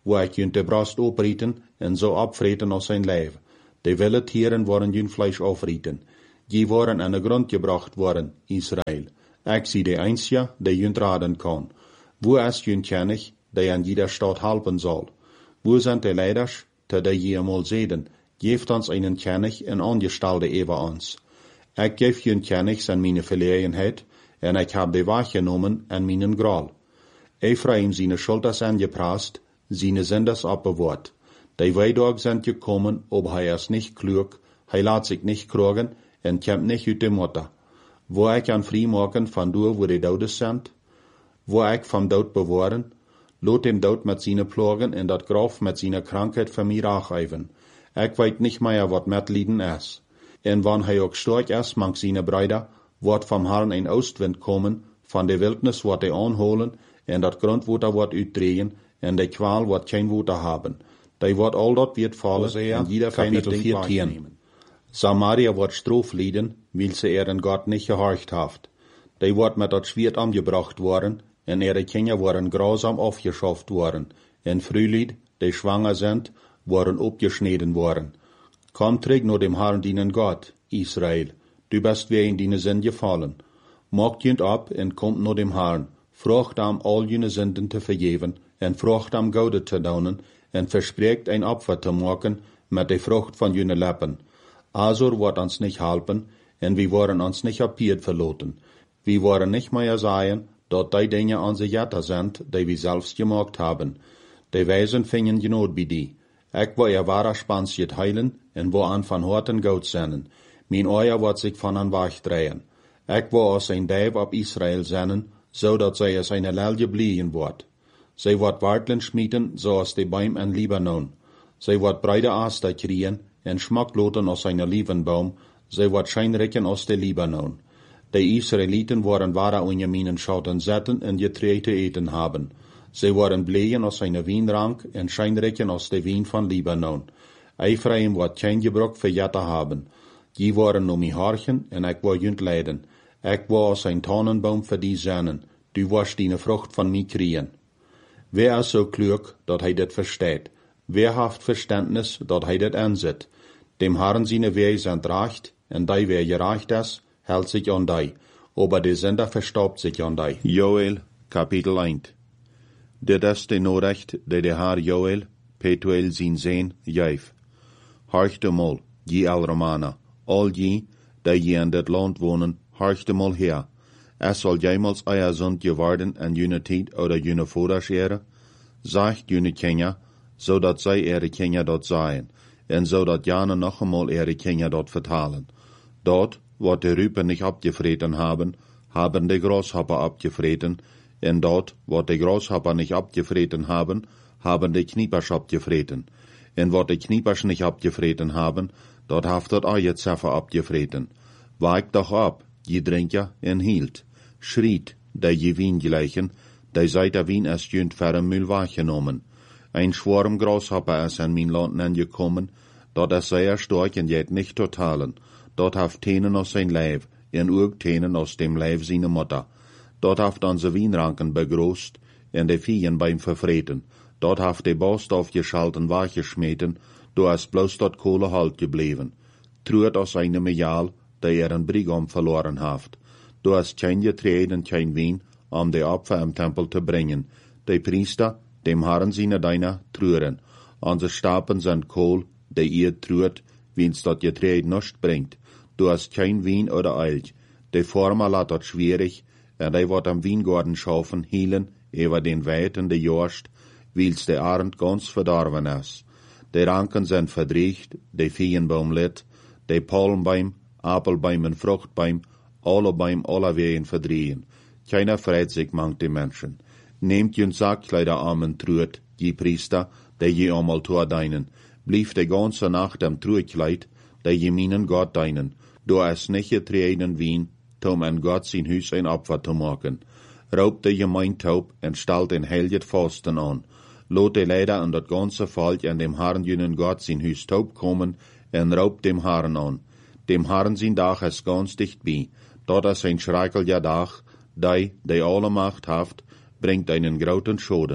wo ik jün de Brust oprieten en zo opvreten als zijn lijf. De wilde tieren worden jün Fleisch aufrieten. Die worden aan de grond gebracht worden, Israël. Ik zie de einzige, die jün raden kan. Wo ist jün König, der an jeder Stadt helpen soll? Wo sind die Leiders, die die je mal sehen? Geeft ons einen König en Angestelde über uns. Ik geef jün König an meine Verlegenheit, en ik heb de wahrgenommen an meinen Gral. Ephraim seine Schuld ist angeprast, seine Sünders abbewacht. Die Weidog sind gekommen, ob hij es nicht klug, hij laat sich nicht krogen, en kämmt nicht uit de Mutter. Wo ich an vrijmaken van door wo de Doudes sind, wo ich vom Dood bewahren, lot dem Dood mit seine Plagen en dat Graf mit seiner Krankheit für mich achreiven. Ich weet nicht mehr, wat Mitleiden is. En wann hij ook stark is, mang seine Brüder, wordt vom Herrn ein Ostwind kommen, van de Wildnis wordt hij aanholen, en dat Grundwater wordt uitdrehen, en de Qual wordt kein Water haben. Die wordt al dat wird vallen, en jeder feine Ding wahrnehmen. Samaria wordt Strof lieden, weil sie ihren Gott nicht gehorcht haft. Die wordt met dat Schwert angebracht worden, en ihre Kinder worden grausam aufgeschafft worden, en Frühlied, die schwanger sind, worden abgeschnitten worden. Komm träg nur dem Herrn deinen Gott, Israel, du bist wie in deine Sinn gefallen. Macht jünd ab en kommt nur dem Herrn, frucht am all jene Sünden te vergeven, en frucht am Gaude te daunen, en verspreekt ein Opfer te maken met de Frucht von jene Lippen. Azor wordt ons nicht helpen, en wir worden ons nicht apiert verloten. Wir worden nicht mehr sagen, dat die Dinge onze Jetter sind, die wir selbst gemacht haben. Die Weisen fingen genot bei die. Ik wil je wahre Spansjet heilen, en wo an van Horten Goud zenden. Mijn oor wordt zich van an wegdrehen. Ik wil als een Dijf op Israël zenden, zodat zij als een lelje blieën wordt. Zij wordt wartelen schmieden, zoals de Baum en Libanon. Zij wordt breide Aster kriegen, en schmackloten als een Lievenbaum. Zij wordt schijnrikken als de Libanon. De Israëlieten worden wahre onjeminen schouten zetten en getreide eten haben. Zij worden bleien als een wienrank en schijnrikken als de wien van Libanon. Ephraim wordt geen gebruik voor jetten hebben. Die worden om mij horchen en ik wil junt leiden. Ik wil als een tannenboom voor die zennen. Du wirst die Frucht von mij kriegen. Wer is so klug, dat hij dit versteht? Wer haft Verständnis, dat hij dit aanzet? Dem Herrn seine Wege sind recht, en die wer gerecht is, hält sich an die. Aber der Sünder verstaubt sich an die. Joel, Kapitel eins. Dit is de Norecht, die de Herr Joel, Petuel zijn Zeen, geef. Horcht mal, je al Romana, al je, die je in dit land wonen, horcht mal her. Es soll jemals euer Sund geworden en jene tijd oder jene Vorderschere, sagt jene Kinder, so dat zij ihre Kinder dort seien, en so dat jane noch einmal ihre Kinder dort vertalen. Dort, wat de Rüpen nicht abgefreten haben, haben de Grashopper abgefreten, en dort, wat de Grashopper nicht abgefreten haben, haben de Kniepers abgefreten. En wat de Kniepers nicht abgefreten haben, dort haft dat euer Zeffer abgefreten. Weigt doch ab, je Drinker en hielt. Schriet, der je Wien gleichen, der seit der Wien erst jünd ferm Müll wahrgenommen. Ein Schwarm Grashopper ist an mein Land angekommen, dort ist sehr stark und jet nicht totalen. Dort haft Tenen aus sein Leib, en ook Tenen aus dem Leib seine Mutter. Dort haft onze Wienranken begroßt, en de Viehen beim Verfreten. Dort haft de Borst aufgeschalten wachgeschmeten, do is bloß dort Kohle halt geblieben. Truert aus einem Jahl, der er een Brigam verloren haft. Du hast kein Getreide und kein Wein, um die Opfer im Tempel zu bringen. Die Priester, dem Herrn seine Deiner, trüren. Unsere Stapen sind Kohl, der ihr trürt, wenn's dort Getreide nicht bringt. Du hast kein Wein oder Elch. Die Former lat dort schwierig, und die wird am Weingarten schaufen, hielen, über den Weiten der Jorst, weil's der Arend ganz verdorben ist. Die Ranken sind verdriecht, die Feienbaum litt, die Palmbaum, Apelbaum und Fruchtbaum, alle beim aller Wehen verdrehen. Keiner freut sich mang die Menschen. Nehmt jün Sackkleider armen Trüht, je Priester, der je einmal tor deinen. Blieb die ganze Nacht am Trühtkleid, der je meinen Gott deinen. Du hast nicht getreten Wien, um an Gott sein Hüs ein Opfer zu machen. Raubt der Gemeindtaub und stellt den Helget Fasten an. Lot die Leider an das ganze Volk an dem Herrn jünen Gott sein Hüs taub kommen und raubt dem Herrn an. Dem Herrn sein Dach ist ganz dicht bei. Dort ist ein schrecklicher Dach, die, die alle Macht haft, bringt einen grauten Schoden.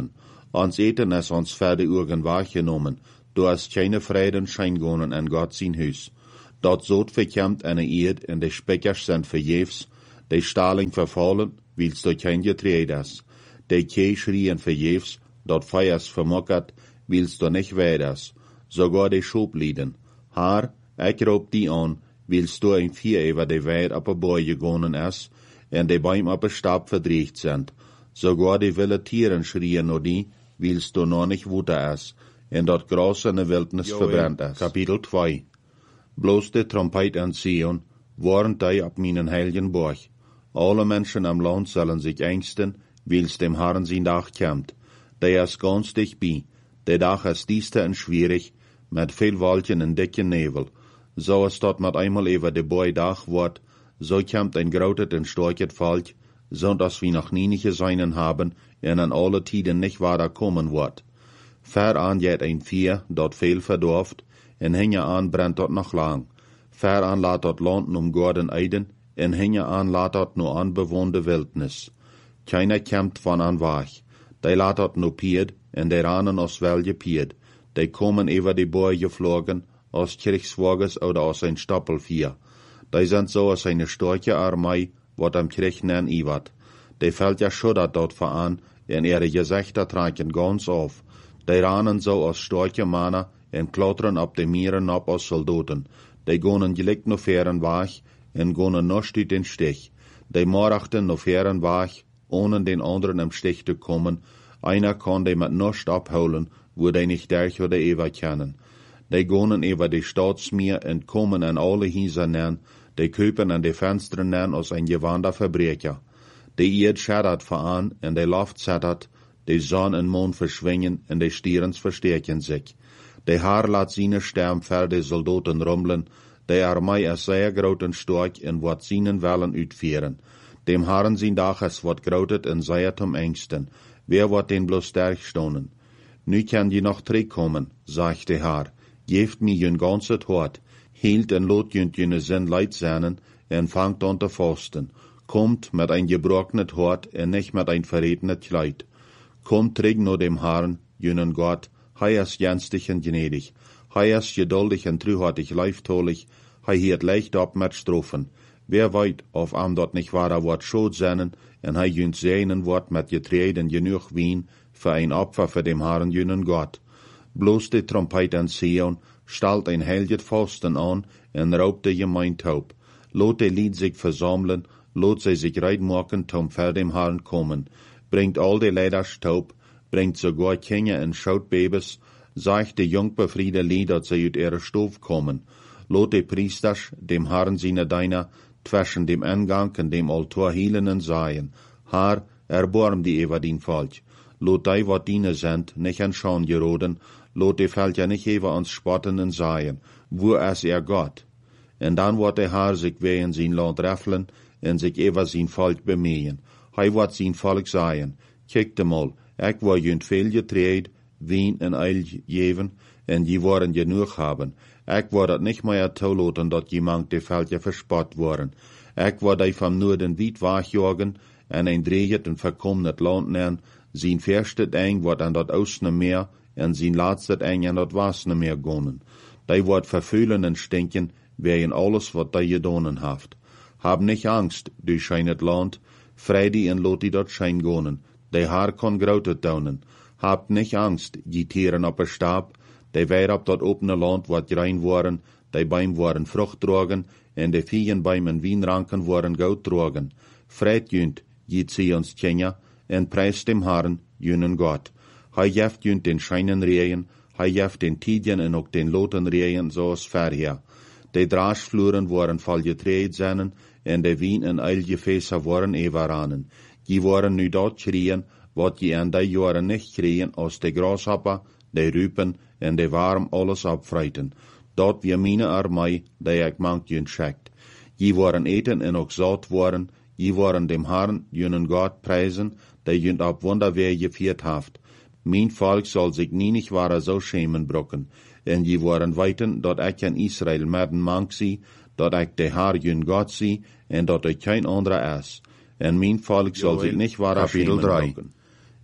Ons eten is ons verder uren waargenomen, du hast keine Frieden scheingonen an Gott sein Hus. Dort zot verkämmt eine Eid en de Speckers sind verjefs, de Staling verfallen, wils du kein Getreid hast. De Kee schrien verjefs, dort Feiers vermockert, wils du nicht weiders. Sogar de Schoblieden. Haar, ik roep die an, wils du ein vier über de Weid op a Boy gegonen is, en de Bäum op a Stab verdriecht sind. Sogar de wilde Tieren schrien no die, wils du noch nicht wuter is, en dort Gras in de Wildnis jo, verbrennt is. Kapitel zwei. Bloß de Trompet an Sion, warnt die ab meinen heiligen Borg. Alle Menschen am Land sollen sich ängsten, wils dem Herrn sein Dach kämmt. Der ist ganz dicht bei. Der Dach ist diester und schwierig, mit viel Wolken und dicken Nebel. So es dort mit einmal über de Boy Dach wird, so kämmt ein grautet und starket Volk, so dass wir noch nie nicht gesehen haben, und an alle Tiden nicht weiter kommen wird. Ver an jet ein Vier, dort viel verdorft, en hinge an brennt dort noch lang. Ver an laat dort Landen um Gordon Eiden, en hinge an laat dort nur anbewohnte Wildnis. Keiner kämmt von an wach. Die laat dort nur pied, en die ranen aus welge pied. Die kommen über die Boy geflogen, aus Kriegswagens oder aus ein Stoppelvier. Die sind so aus eine starke Armee, wat am Krieg nen iwat. Die fällt ja schuddert dort voran, en ihre Gesichter tragen ganz auf. Die ranen so aus starke Männer, en klotteren op de mieren op als Soldaten. Die gonen gelijk no feren wach, en gonen noch uit den Stich. Die morachten no feren wach, ohne den anderen im Stich zu kommen. Einer kann die mit noch abholen, wo die nicht durch oder ewer kennen. Die gonen über die Staatsmeer en kommen an alle Häuser nen, die köpen an die Fenster nen als ein gewander Verbrecher. Die Erd schaddert voran, en die Luft zattert, die Sonne und Mond verschwingen, en die Stierens verstärken sich. De Haar laat seine Stem ver de Soldaten rumblen, de Armee is sehr groot en stark en wat seinen Wellen uitvieren. Dem Herren zijn Dach is wat groot en sehr zum Ängsten. Wer wird den bloß sterk stonen? Nu kann je noch terugkommen, sagt de Haar. Geeft mir jün ganzet Hort, hielt en lot jün jüne Sinn leid seinen, en fangt an te fasten. Kommt mit ein gebrochenet Hort en nicht mit ein verrätenet Kleid. Kommt terug nur dem Herrn, jünen Gott, Hij is jenstig en gnädig. Hij is geduldig en truhartig leiftolig. Hij hiert leicht op met strofen. Wer weet of am dort nicht wahrer wordt schuld zijn, en hij jünt seinen wordt met getreden genug wien, für ein Opfer für dem Herrn jünen Gott. Bloß die Trompet an Sion, stalt ein helget Fasten an, en raubt de Gemeindtaub. Lot de Lied sich versammeln, lot sie sich reitmachen, zum für dem Herrn kommen. Bringt all de Leiders taub, bringt sogar Kinder en Schautbabys, sagt de jungbefriede Lied, dat sie uit ihre Stof kommen. Lot de Priesters, dem Herrn seine Deiner, zwischen dem Eingang und dem Altar hielen en seien. Haar, erbarm die über din Volk. Lot die, wat diene sind, nicht an Schaun geroden, lot die fällt ja nicht über uns spotten en seien. Wo is er Gott? En dann wird der Haar sich wehen sein Land räffeln, en sich über sein Volk bemehen. Hij wird sein Volk seien. Kijkt mal, ik wil junt veel getreed, wien en eil geven, en die worden genoeg haben. Ik wil dat nicht mehr toelaten, dat jemand de Veldje verspot worden. Ik wil die vom Noorden weit wegjagen, en een dreeget en verkommet Land nemen, zijn verstet eng wordt aan dat Oosten Meer, en zijn laatste eng aan dat Westen Meer gonen. Die wordt verfühlen en stinken, wegen alles wat die gedonen haft. Hab nicht Angst, du scheinet Land, Friede en lot die dort schein gonen. Die Haar kon grautet daunen. Habt nicht Angst, die Tieren op een Stab, die weer op dat opene Land wat rein waren, die Beim waren Frucht drogen, en de Viehen Beim en Wienranken waren Goud drogen. Fried jünt, die Zions Tjenja, en preist dem Herrn, jünen Gott. Hij jeft jünt den scheinen Rehen, hij jeft den Tidien en ook den loten Rehen, zoals verher. De Draasvloeren waren vol getreed zijn, en de wien en eilgefäße waren everanen. Die waren nu dort schrien, wat je aan die jaren nicht kregen, als de Grashopper, de Rüpen en de Warm alles abfreiten. Dort wie meine Armee, die ik mank jün schickt. Je waren eten en ook zat waren, je waren dem Herrn, jünen Gott preisen, die jünt op Wunderwehr geviert haft. Mein Volk soll sich nie nicht wahrer so schämen brocken. En je waren weiten, dat ik in Israel medden mank zie, dat ik de Herr jün Gott zie, en dat er kein anderer is. En mijn volk zal zich niet wahrer schämen brocken.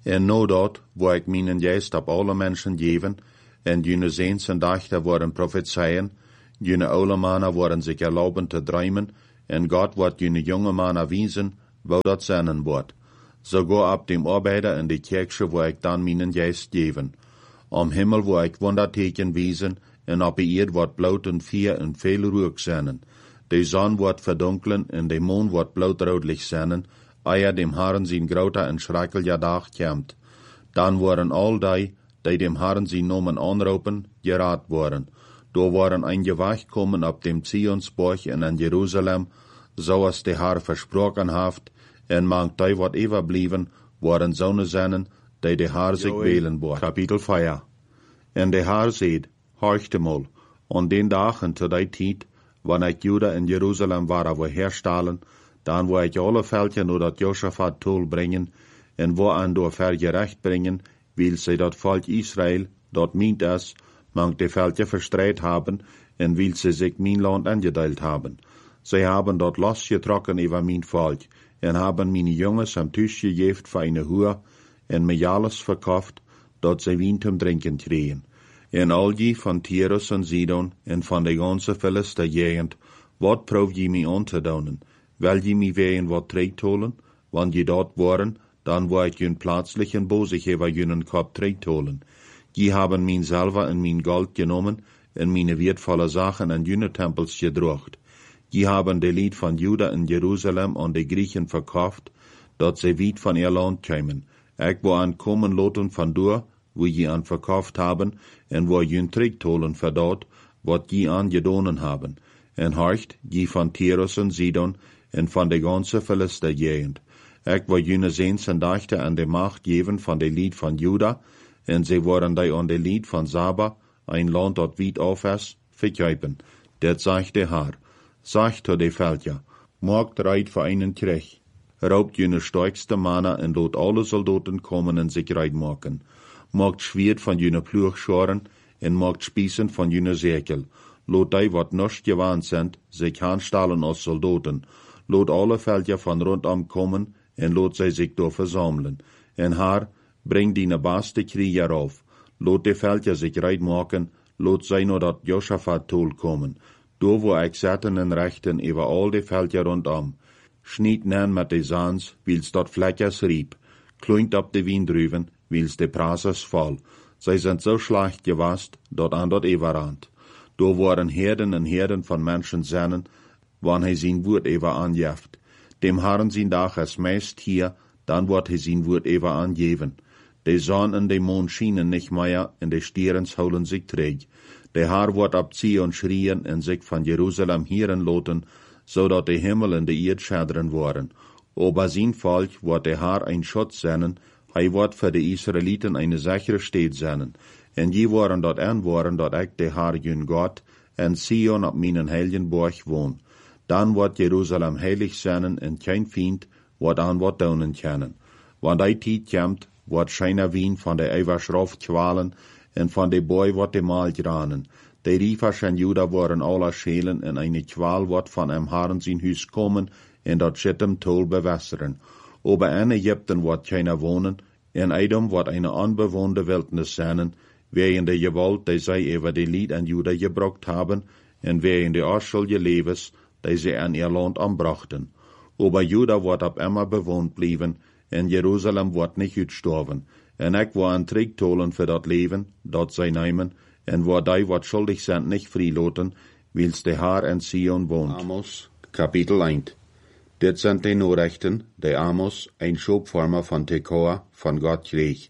En no dort, wo ik mijn geest op alle mensen geven, en jene zeens en dachten worden prophezeien, jene oude mannen worden zich erlauben te drömen, en God wordt jene jonge mannen wijzen, wo dat zijn wordt. So go op dem arbeider in de kerkje, wo ik dan mijn geest geven. Om Himmel, wo ik wonderteken wiesen, en op de eerd wordt bloot en vier en veel rook zijn. De zon wordt verdunkelen, en de maan wordt blauwroodlich zijn, eer dem Herren zijn grote en schrikkelijke dag komt. Dan worden al die, die dem Herren zijn nomen aanroepen, geraad worden. Door worden een gewacht komen op dem Zionsborg en in Jeruzalem, zoals de Herr versproken heeft, en mangt die wat overblijven, worden zonen zijn, die de Herr zich wählen wordt. Kapitel vier. En de Herr zegt, horchte mal, an den dagen te die tijd, wanneer ik Juda en Jeruzalem waren wil herstellen, dan wil ik alle veldje naar dat Josaphat tool brengen, en wo aan door vergerecht brengen, wil zij dat volk Israël, dat meent is, mangt de veldje verstrijd hebben, en wil ze zich mijn land aangedeeld hebben. Zij hebben dat losgetrokken over mijn volk, en hebben mijn jongens am Tisch gegeven voor een huur, en mij alles verkauft, dat zij wien zum drinken kregen. En al die van Tyrus en Sidon, en van de ganze Philister gegend, wat proef je mij aan te doen? Wil je mij ween wat terugtolen? Want je dat waren, dan wil ik jun plaatslichen boosgever junen kop terugtolen. Je hebben mijn zilver en mijn gold genomen, en mijn wertvolle zaken en june tempels gedrocht. Je hebben de lied van Juda en Jeruzalem aan de Griechen verkauft, dat ze weit van ihr land kwamen. Ik wil aankomen loten van door, wo je aan verkauft haben, en wo jun terugtolen voor dat, wat je aan gedonen haben. En horcht, je van Tyrus en Sidon, en van de ganze Philister gegend. Ik wil june zeens en dachten aan de macht geven van de lied van Juda, en ze worden die aan de lied van Saba, een land dat weit af is, verkuipen. Dat zegt de Herr. Sagt to de veldje, maakt reit voor einen Krieg. Raubt jene sterkste mannen en laat alle soldaten komen en zich reit maken. Maakt Schwert van jene ploegscharen en maakt spießen van jene zekel. Laat die wat nog gewaan zijn, zich aanstellen als soldaten. Laat alle veldje van rondom komen en laat zij zich door verzamelen. En haar, breng die beste krieger auf. Laat de veldje zich reit maken, laat zij naar dat Josaphat tool komen. Door wo ik zetten en rechten over al de veldje rondom. Schniet nen met de zans, wils dat vlekjes riep. Kloint op de wiendruven, wils de prazers val. Zij zijn zo slecht gewast, dat aan dat everand. Door worden herden en herden van mensen zennen, wanneer hij zijn woord even aanjeft. Dem Herren zijn dag is meest hier, dan wordt hij zijn woord even aangeven. De zon en de maan schijnen niet meer, en de sterens houden zich terug. De Herr wordt op Zion schrien en zich van Jeruzalem hieren loten, zodat de Himmel en de Erd schadderen worden. Ober zijn volk wordt de Herr ein Schutz zijn, hij wordt voor de Israëlieten een sichere steed zijn. En die worden dat aanwoorden dat ik de Herr jun God, en Zion op mijn heiligen borg woon. Dan wordt Jeruzalem heilig zijn, en geen vriend wordt aan wat doen kunnen. Want die tijd komt, wordt schijner wien van de eeuwigschrof kwalen, en van de boy wordt de maal granen. De riefers en Juda worden alle schelen, en eine kwaal wordt van hem Herren zijn huis komen, en dat schittem tol bewässeren. Ober in Egypten wordt keiner wonen, en Edom wordt eine onbewoonde wildnis zijn, wegen de gewalt die zij over de lied en Juda gebruikt hebben, en wegen de arschelijke levens die zij aan ihr land aanbrachten. Ober Juda wordt op immer bewoond blijven, en Jeruzalem wordt niet uitsterven. En ik wil een terugtolen voor dat leven, dat zij nemen, en waar die wat schuldig zijn niet vrijlaten, wils de Herr in Sion woont. Amos, kapitel één. Dit zijn de Nachrichten, die Amos, een Schopvormer van Tekoa, van God kreeg.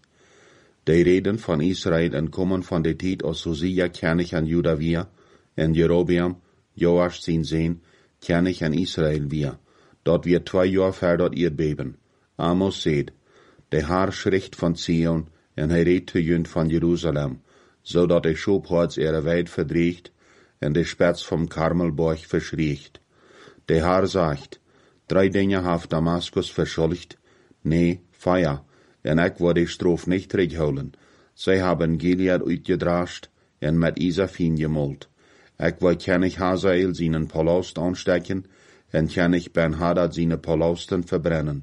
De reden van Israël en komen van de tijd als Hosea König aan Juda weer, en Jerobeam, Joas zijn zoon, König aan Israël weer. Dat weer twee jaar ver dat Erdbeben. Amos zegt, de Herr schricht van Zion, en hij redt te jund van Jeruzalem, zodat de Schophoorts ihre Weid verdreigt, en de Spets vom Karmelborg verschriegt. De Herr sagt, drei Dinge haft Damaskus verschuldigt, nee, Feier, en ik wil de Strof nicht terughouden. Zij hebben Gilead uitgedrascht, en met Isafin gemold. Ik wil König Hazael zijn palast aanstecken, en König Ben-Hadad zijn palásten verbrennen.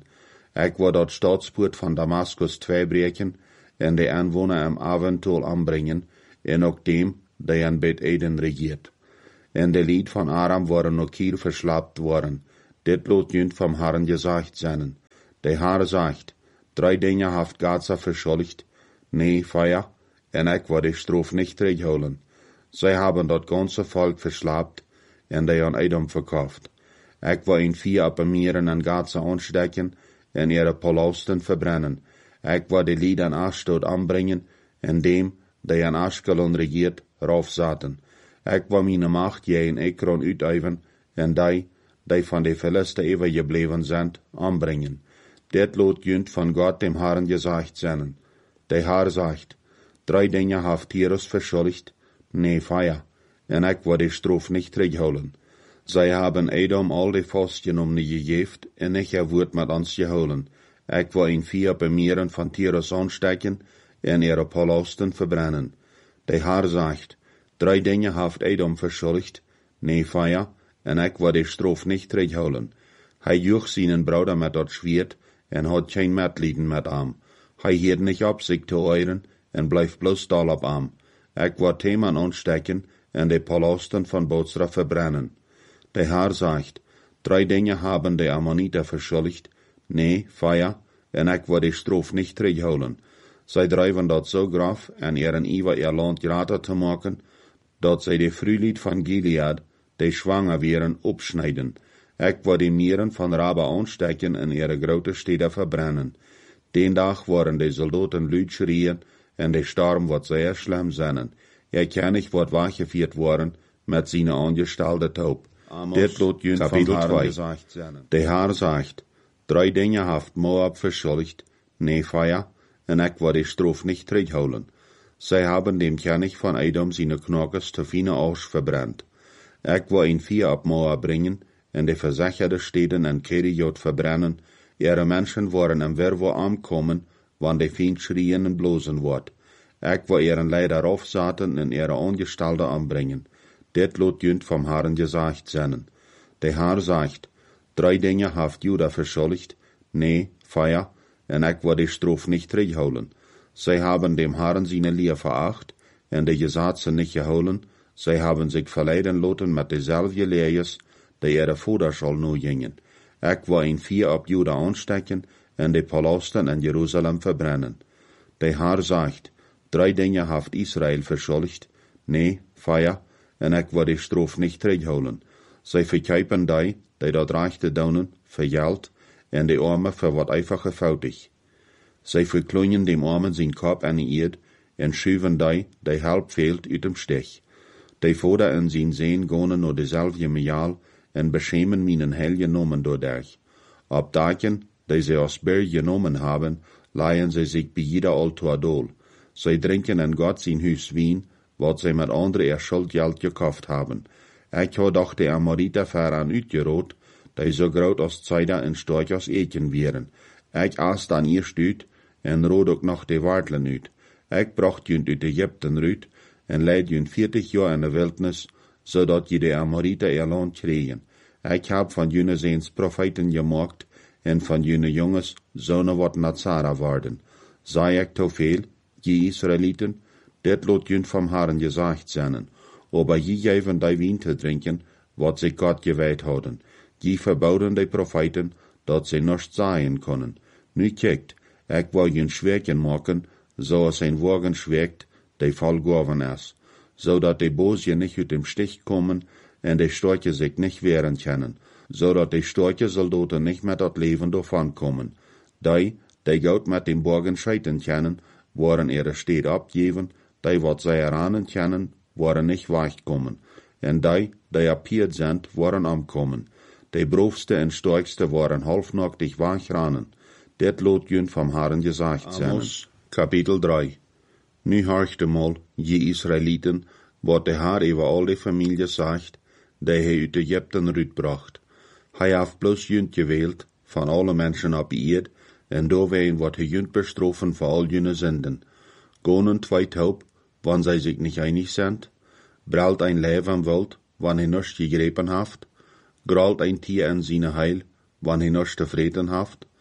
Ik wou dat staatspoort van Damaskus twee breken en de aanwoner am avondtol aanbrengen en ook dem, die aan Bet Eden regiert. En de lied van Aram waren ook hier verslaapt worden. Dit lot junt vom Herren gezegd zijn. De Herr zegt, drei dingen haft Gaza verschuldigd, nee, feier, en ik wou de straf niet terugholen. Zij hebben dat ganze volk verslaapt en die aan Edom verkauft. Ik wou in vier appemieren aan Gaza aanstecken en ihre Palausten verbrennen. Ik wou de lied aan Ashdod aanbrengen en dem, die aan Ashkelon regiert, raufzaten. Ik wou mijn macht je in Ekron uituiven en die, die van de Philisten overgebleven zijn, aanbrengen. Dit lot junt van God dem Herren gezegd zijn. De Herr zegt, drei dingen haft Tyrus verschuldigd, nee, feier, en ik wou de straf niet terugholen. Zij hebben Edom al de vastgenomen gegeven en ik heb woord met ons gehouden. Ik wou in vier bemieren van Tyrus aanstecken en ihre Palausten verbrennen. De Herr zegt, drei dingen haft Edom verschuldigd, nee, feier, en ik wou de straf niet terugholen. Hij joeg zijn bruder met dat zwierd en had geen medelijden met hem. Hij hield niet op zich te euren en blijft bloos dol op hem. Ik wou Theman aanstecken en de Palausten van Bozra verbrennen. De Herr zegt, drei dingen haben de Ammoniter verschuldigd, nee, feier, en ik wou de straf niet terugholen. Zij drijven dat zo graf en ihren Iwer ihr Land grater te maken, dat zij de Frühlied van Gilead, die schwanger wären, opsnijden. Ik wou de mieren van Raba aanstecken en ihre grote steden verbrennen. Den dag worden de soldaten luid schreien en de storm wordt zeer schlimm zijn. Er kan niet wordt weggevierd worden met zijn aangestalde taub. Dit lot junt van Herren gezegd zijn. De Herr zegt, drei dingen haft Moab verschuldigd, nee, feier, en ik wou de straf niet terugholen. Zij hebben dem König van Edom zijn knokkers te fine Asch verbrannt. Ik wou in vier op Moab brengen en de verzekerde steden en Keriot verbrennen. Ihre Menschen worden am Werwo aankomen, wanneer de Feind schreien en blozen wordt. Ik wou ihren Leider aufzaten en ihre Angestalten aanbrengen. Dit lot junt vom Herren gezegd zijn. De Herr zegt, drei dingen haft Juda verschuldigd, nee, feier, en ik wou de straf niet terugholen. Zij hebben dem Herren zijn Leer veracht en de Gesetze niet gehouden. Zij hebben zich verleiden laten met dezelfde leers, die ihre Voders al nu gingen. Ik wou in vier op Juda aanstecken en de Palausten in Jeruzalem verbrennen. De Herr zegt, drei dingen haft Israël verschuldigd, nee, feier, en ik wou de straf niet terugholen. Zij verkuipen die, die dat rechte doen, voor geld, en de armen voor wat einfache foutig. Zij verkleinen dem armen zijn kop aan de eerd, en schuiven die, die help fehlt, uit dem Stich. De vader en zijn zeen gaan naar dezelfde mejaal, en beschämen mijn heil genomen doordat. Op dagen, die zij als Berg genomen hebben, leihen zij zich bij jeder altaar dool. Zij drinken in God zijn huis wien, wat zij met andere ihr Schuldgeld gekauft haben. Ik had doch de Amoriter ver aan uitgeroot, die zo groot als Zeider en storch als Eken wären. Ik aas dan eerst uit, en rood ook nog de Wartlen uit. Ik bracht junt uit Egypten uit, en leid junt veertig jaar in de wildnis, zodat je de Amoriter ihr Land kregen. Ik heb van jene zeens profeten gemaakt, en van jene jongens zonen wat Nazara worden. Zei ik te veel, je Israëlieten, dit lot junt vom Herren gezegd zijn. Aber je geven die wien te drinken, wat ze God gewijd houden. Je verbouden de profeten, dat ze nichts zeggen kunnen. Nu kijkt, ik wou je schwerken maken, zoals een wagen schwerkt, die volgehoven is, zodat de boze niet uit dem Stich komen en de storche zich niet wehren können, zodat de storche soldaten niet met dat leven davon komen. Die, die goud met dem Borgen scheiten können, worden ihre Stede abgeven, die wat zij eranen können, worden nicht wegkommen, en die, die appiert sind, worden omkomen. De broofste en sterkste worden halfnachtig wegranen. Dit lot junt vom Herren gezegd zijn. Amos, kapitel drei. Nu horchte mal, je Israëlieten, wat de Herr over al de familie zegt, die hij uit Egypten uitbracht. Hij heeft bloos junt gewählt, van alle mensen op eerd, en doorween wordt hij junt bestroffen voor al jene zinden. Gonen twee taub, wann zij zich niet einig zijn, bralt ein Lev am Wald, wann hij nichts gegrepen haft, gralt ein Tier in seine Heil, wann hij nichts tevreden haft,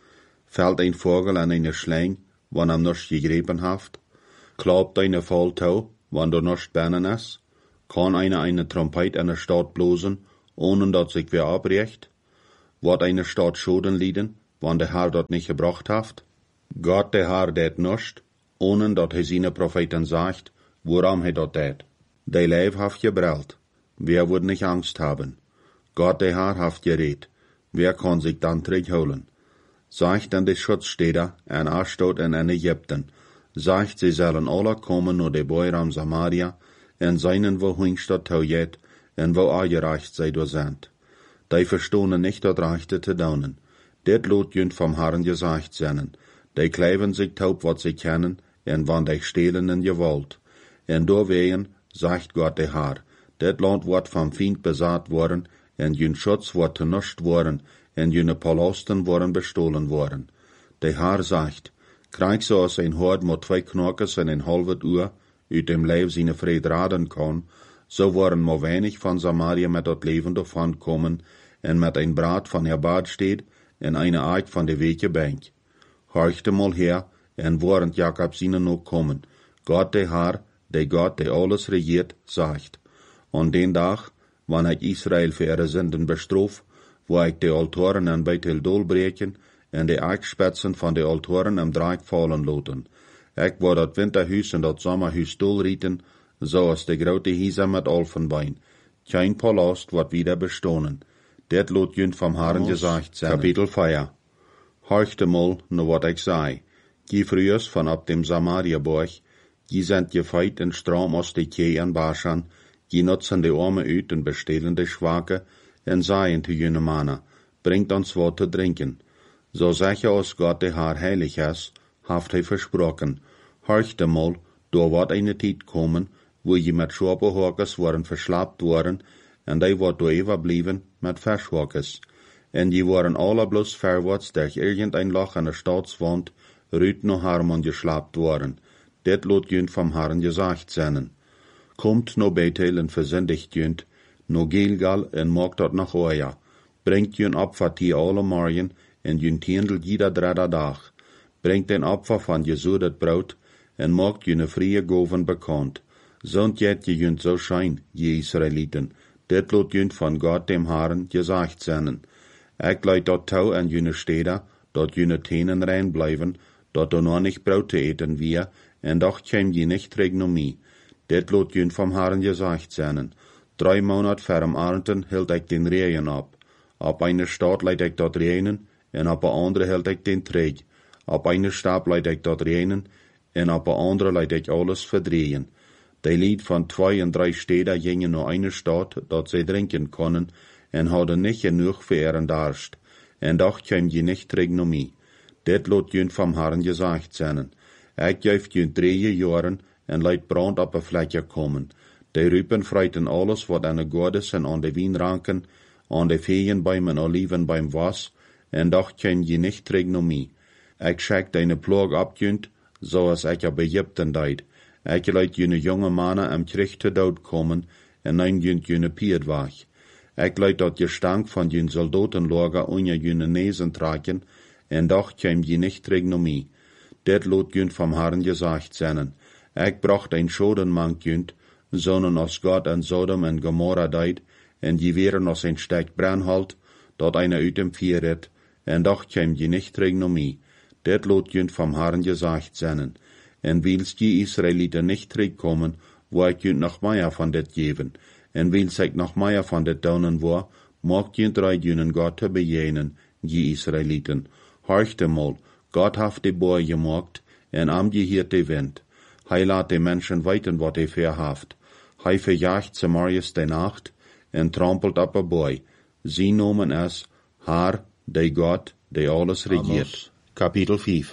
Fällt ein Vogel an eine Schlang, wann am nicht gegriffen haft? Klappt eine Volltau, wann du nicht bennen ist? Kann einer eine Trompet an der Stadt blosen, ohne dass sich wer abrecht? Wird eine Stadt Schoden lieden, wann der Herr dort nicht gebracht haft? Gott der Herr det nicht, ohne dass er seine Propheten sagt, woran er dort det. Der Leib haft gebrellt, wer wird nicht Angst haben? Gott der Herr haft geredet, wer kann sich dann zurückholen? Sagt dann die Schutzstädter an Ashdod und an Ägypten, sagt, sie sollen alle kommen nur de Beuram Samaria, en seinen wo Hingstadt taujet, en wo angereicht sei do sind. Die verstohnen nicht dat reichte te daunen. Det lot jünd vom Herrn gesagt sennen. Die kleiven sich taub wat sie kennen, en wann die stehlen in gewollt. En do wehen, sagt Gott der Herr, det Land wird vom Feind besaat worden, en jün Schutz wird tenuscht worden, en jüne Palasten worden bestohlen worden. Der Herr sagt, krieg so als ein Hord mit zwei Knockes en ein halbet Uhr, uit dem Leib seine Fried raden kann, so waren mo wenig von Samaria mit dat Leben davon kommen, en mit ein Brat von her Bad steht, en eine Eid von der Wege Bank. Horchte mal her, en während Jakob seine noch kommen. Gott der Herr, der Gott, der alles regiert, sagt. Und den Tag, wann ich Israel für ihre Sünden bestraf, wo ich die Altoren an Bethel Dol breken, en die Eichspätzen von den Altoren am Dreieck fallen loten. Ich wo dat Winterhuis en dat Sommerhuis dolrieten, so als de grote Hiese mit Olfenbein. Kein Palast wird wieder bestohnen. Det lot jünd vom Herrn gesagt sein. Kapitel vier. Horchte mal, no wat ich sei. Die frühers von ab dem Samaria-Borg, die sind gefeit in Strom aus de Kee an Baschan, die nutzen de Arme uit en bestehlen de Schwache, en seien zu jüne Mana, bringt uns wat zu trinken. So sicher als Gott der Herr heilig ist, haft er versprochen. Horchte mal, da wird eine Zeit kommen, wo je mit Schwaberhorkes waren verschlappt worden, en die wird da überblieben mit Fischhorkes. En die waren alle bloß verwärts durch irgendein Loch an der Staatswand, rüt no Harmon geschlappt worden. Det lot jünd vom Herrn gesagt seinen. Kommt no Bethel en versündigt jünd, no Gilgal en mag dort nach Oja. Bringt jünd Opfer die alle Morgen, en jünd tiendel jeder dritte Dag. Bringt den Opfer von gesudet Brot, en maakt jüne frie Goven bekannt. Zond jet je jünd so schein, je Israeliten. Dit lot jünd von Gott dem Herrn gesagt sennen. Ik leid dort tau an jüne Städter, dort jüne Tenen rein bleiben, dort du noch nicht Brot eten wir, en doch käm je nicht Regnomie. Dit lot jünd vom Herrn gesagt sennen. Drei Monat vorm Ernten hielt ik den Regen ab. Ab eine Stadt leid ik dort Regen, en ab a andere hielt ik den Träg. Ab eine Stab leid ik dort Regen, en ab a andere leid ik alles verdrehen. Die Lied von zwei und drei Städter gingen nur eine Stadt, dort sie trinken können, en hadden nicht genug für ihren Darst. En doch käm je nicht Regnomie. Dit lot jünd vom Herrn gesagt sennen. Ik geeft jünd drei Jahren, en leid brand op a Fläche kommen. Die Rüpen freiten alles, wat an de Godes en an de Wienranken, an de Feenbäumen en Olivenbäum was, en doch käm je nicht Regnomie. Ik schickt eine Plog abjünd, so als ik ab Ägypten deid. Ik leid jene jonge Mannen am Krieg te dood komen, en nein jünd jene Pied wach. Ik leid dat Gestank von jene Soldatenlager unja jene Nesen tragen, en doch käm je nicht Regnomie. Det lot jünd vom Herrn gesagt sennen. Ik bracht ein Schodenmank jünd, sonen als Gott an Sodom en Gomorra deid, en die wären als ein Steck Brennhalt, dat eine uit dem Vieret, en doch käm je nicht Regnomie. Det lot jünd vom Herrn gesagt sennen. En wils die Israeliten nicht zurückkommen, wo ich jünd noch mehr von det geben. En wils ich noch mehr von det daunen wo, mag jünd drei jünen Gott te bejenen, die Israeliten. Horchte mal, Gott haft die Boy gemacht, en am gehiert die Wind. Hei lat die Menschen weiten, wat er verhaft. Hei verjagt Samarias de Nacht, en trampelt ab a Boy. Sie nomen es, Haar, de Gott, de alles regiert. Amos. Kapitel vier.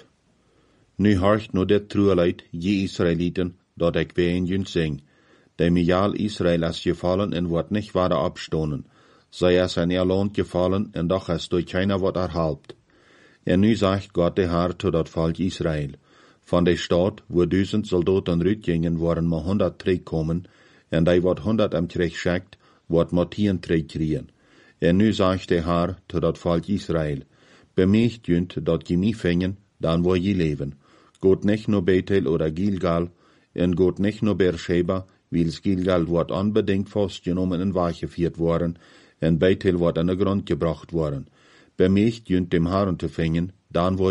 Nu horcht no dit trueleid, je Israeliten, dat ik bij een jünd sing. De mijal Israel is gefallen en wordt nicht weiter abstonen. Sei es in ihr Land gefallen en doch es durch keiner wordt erhalbt. En nu sagt Gott der Herr zu dat Volk Israel. Von der Stadt, wo duizend Soldaten rütgingen, waren ma hundert terugkommen, en die wat hundert am Krieg schickt, wordt ma tien terugkriegen. En nu sagt der Herr zu dat Volk Israel. Bei mich jünt, dort je mich fängen, dann wo je leben. Geht nicht nur Bethel oder Gilgal, en geht nicht nur Beersheba, wils Gilgal wordt unbedingt festgenommen en weggeführt worden, en Bethel wordt an den Grund gebracht worden. Bei mich jünt dem Herrn zu fängen, dann wo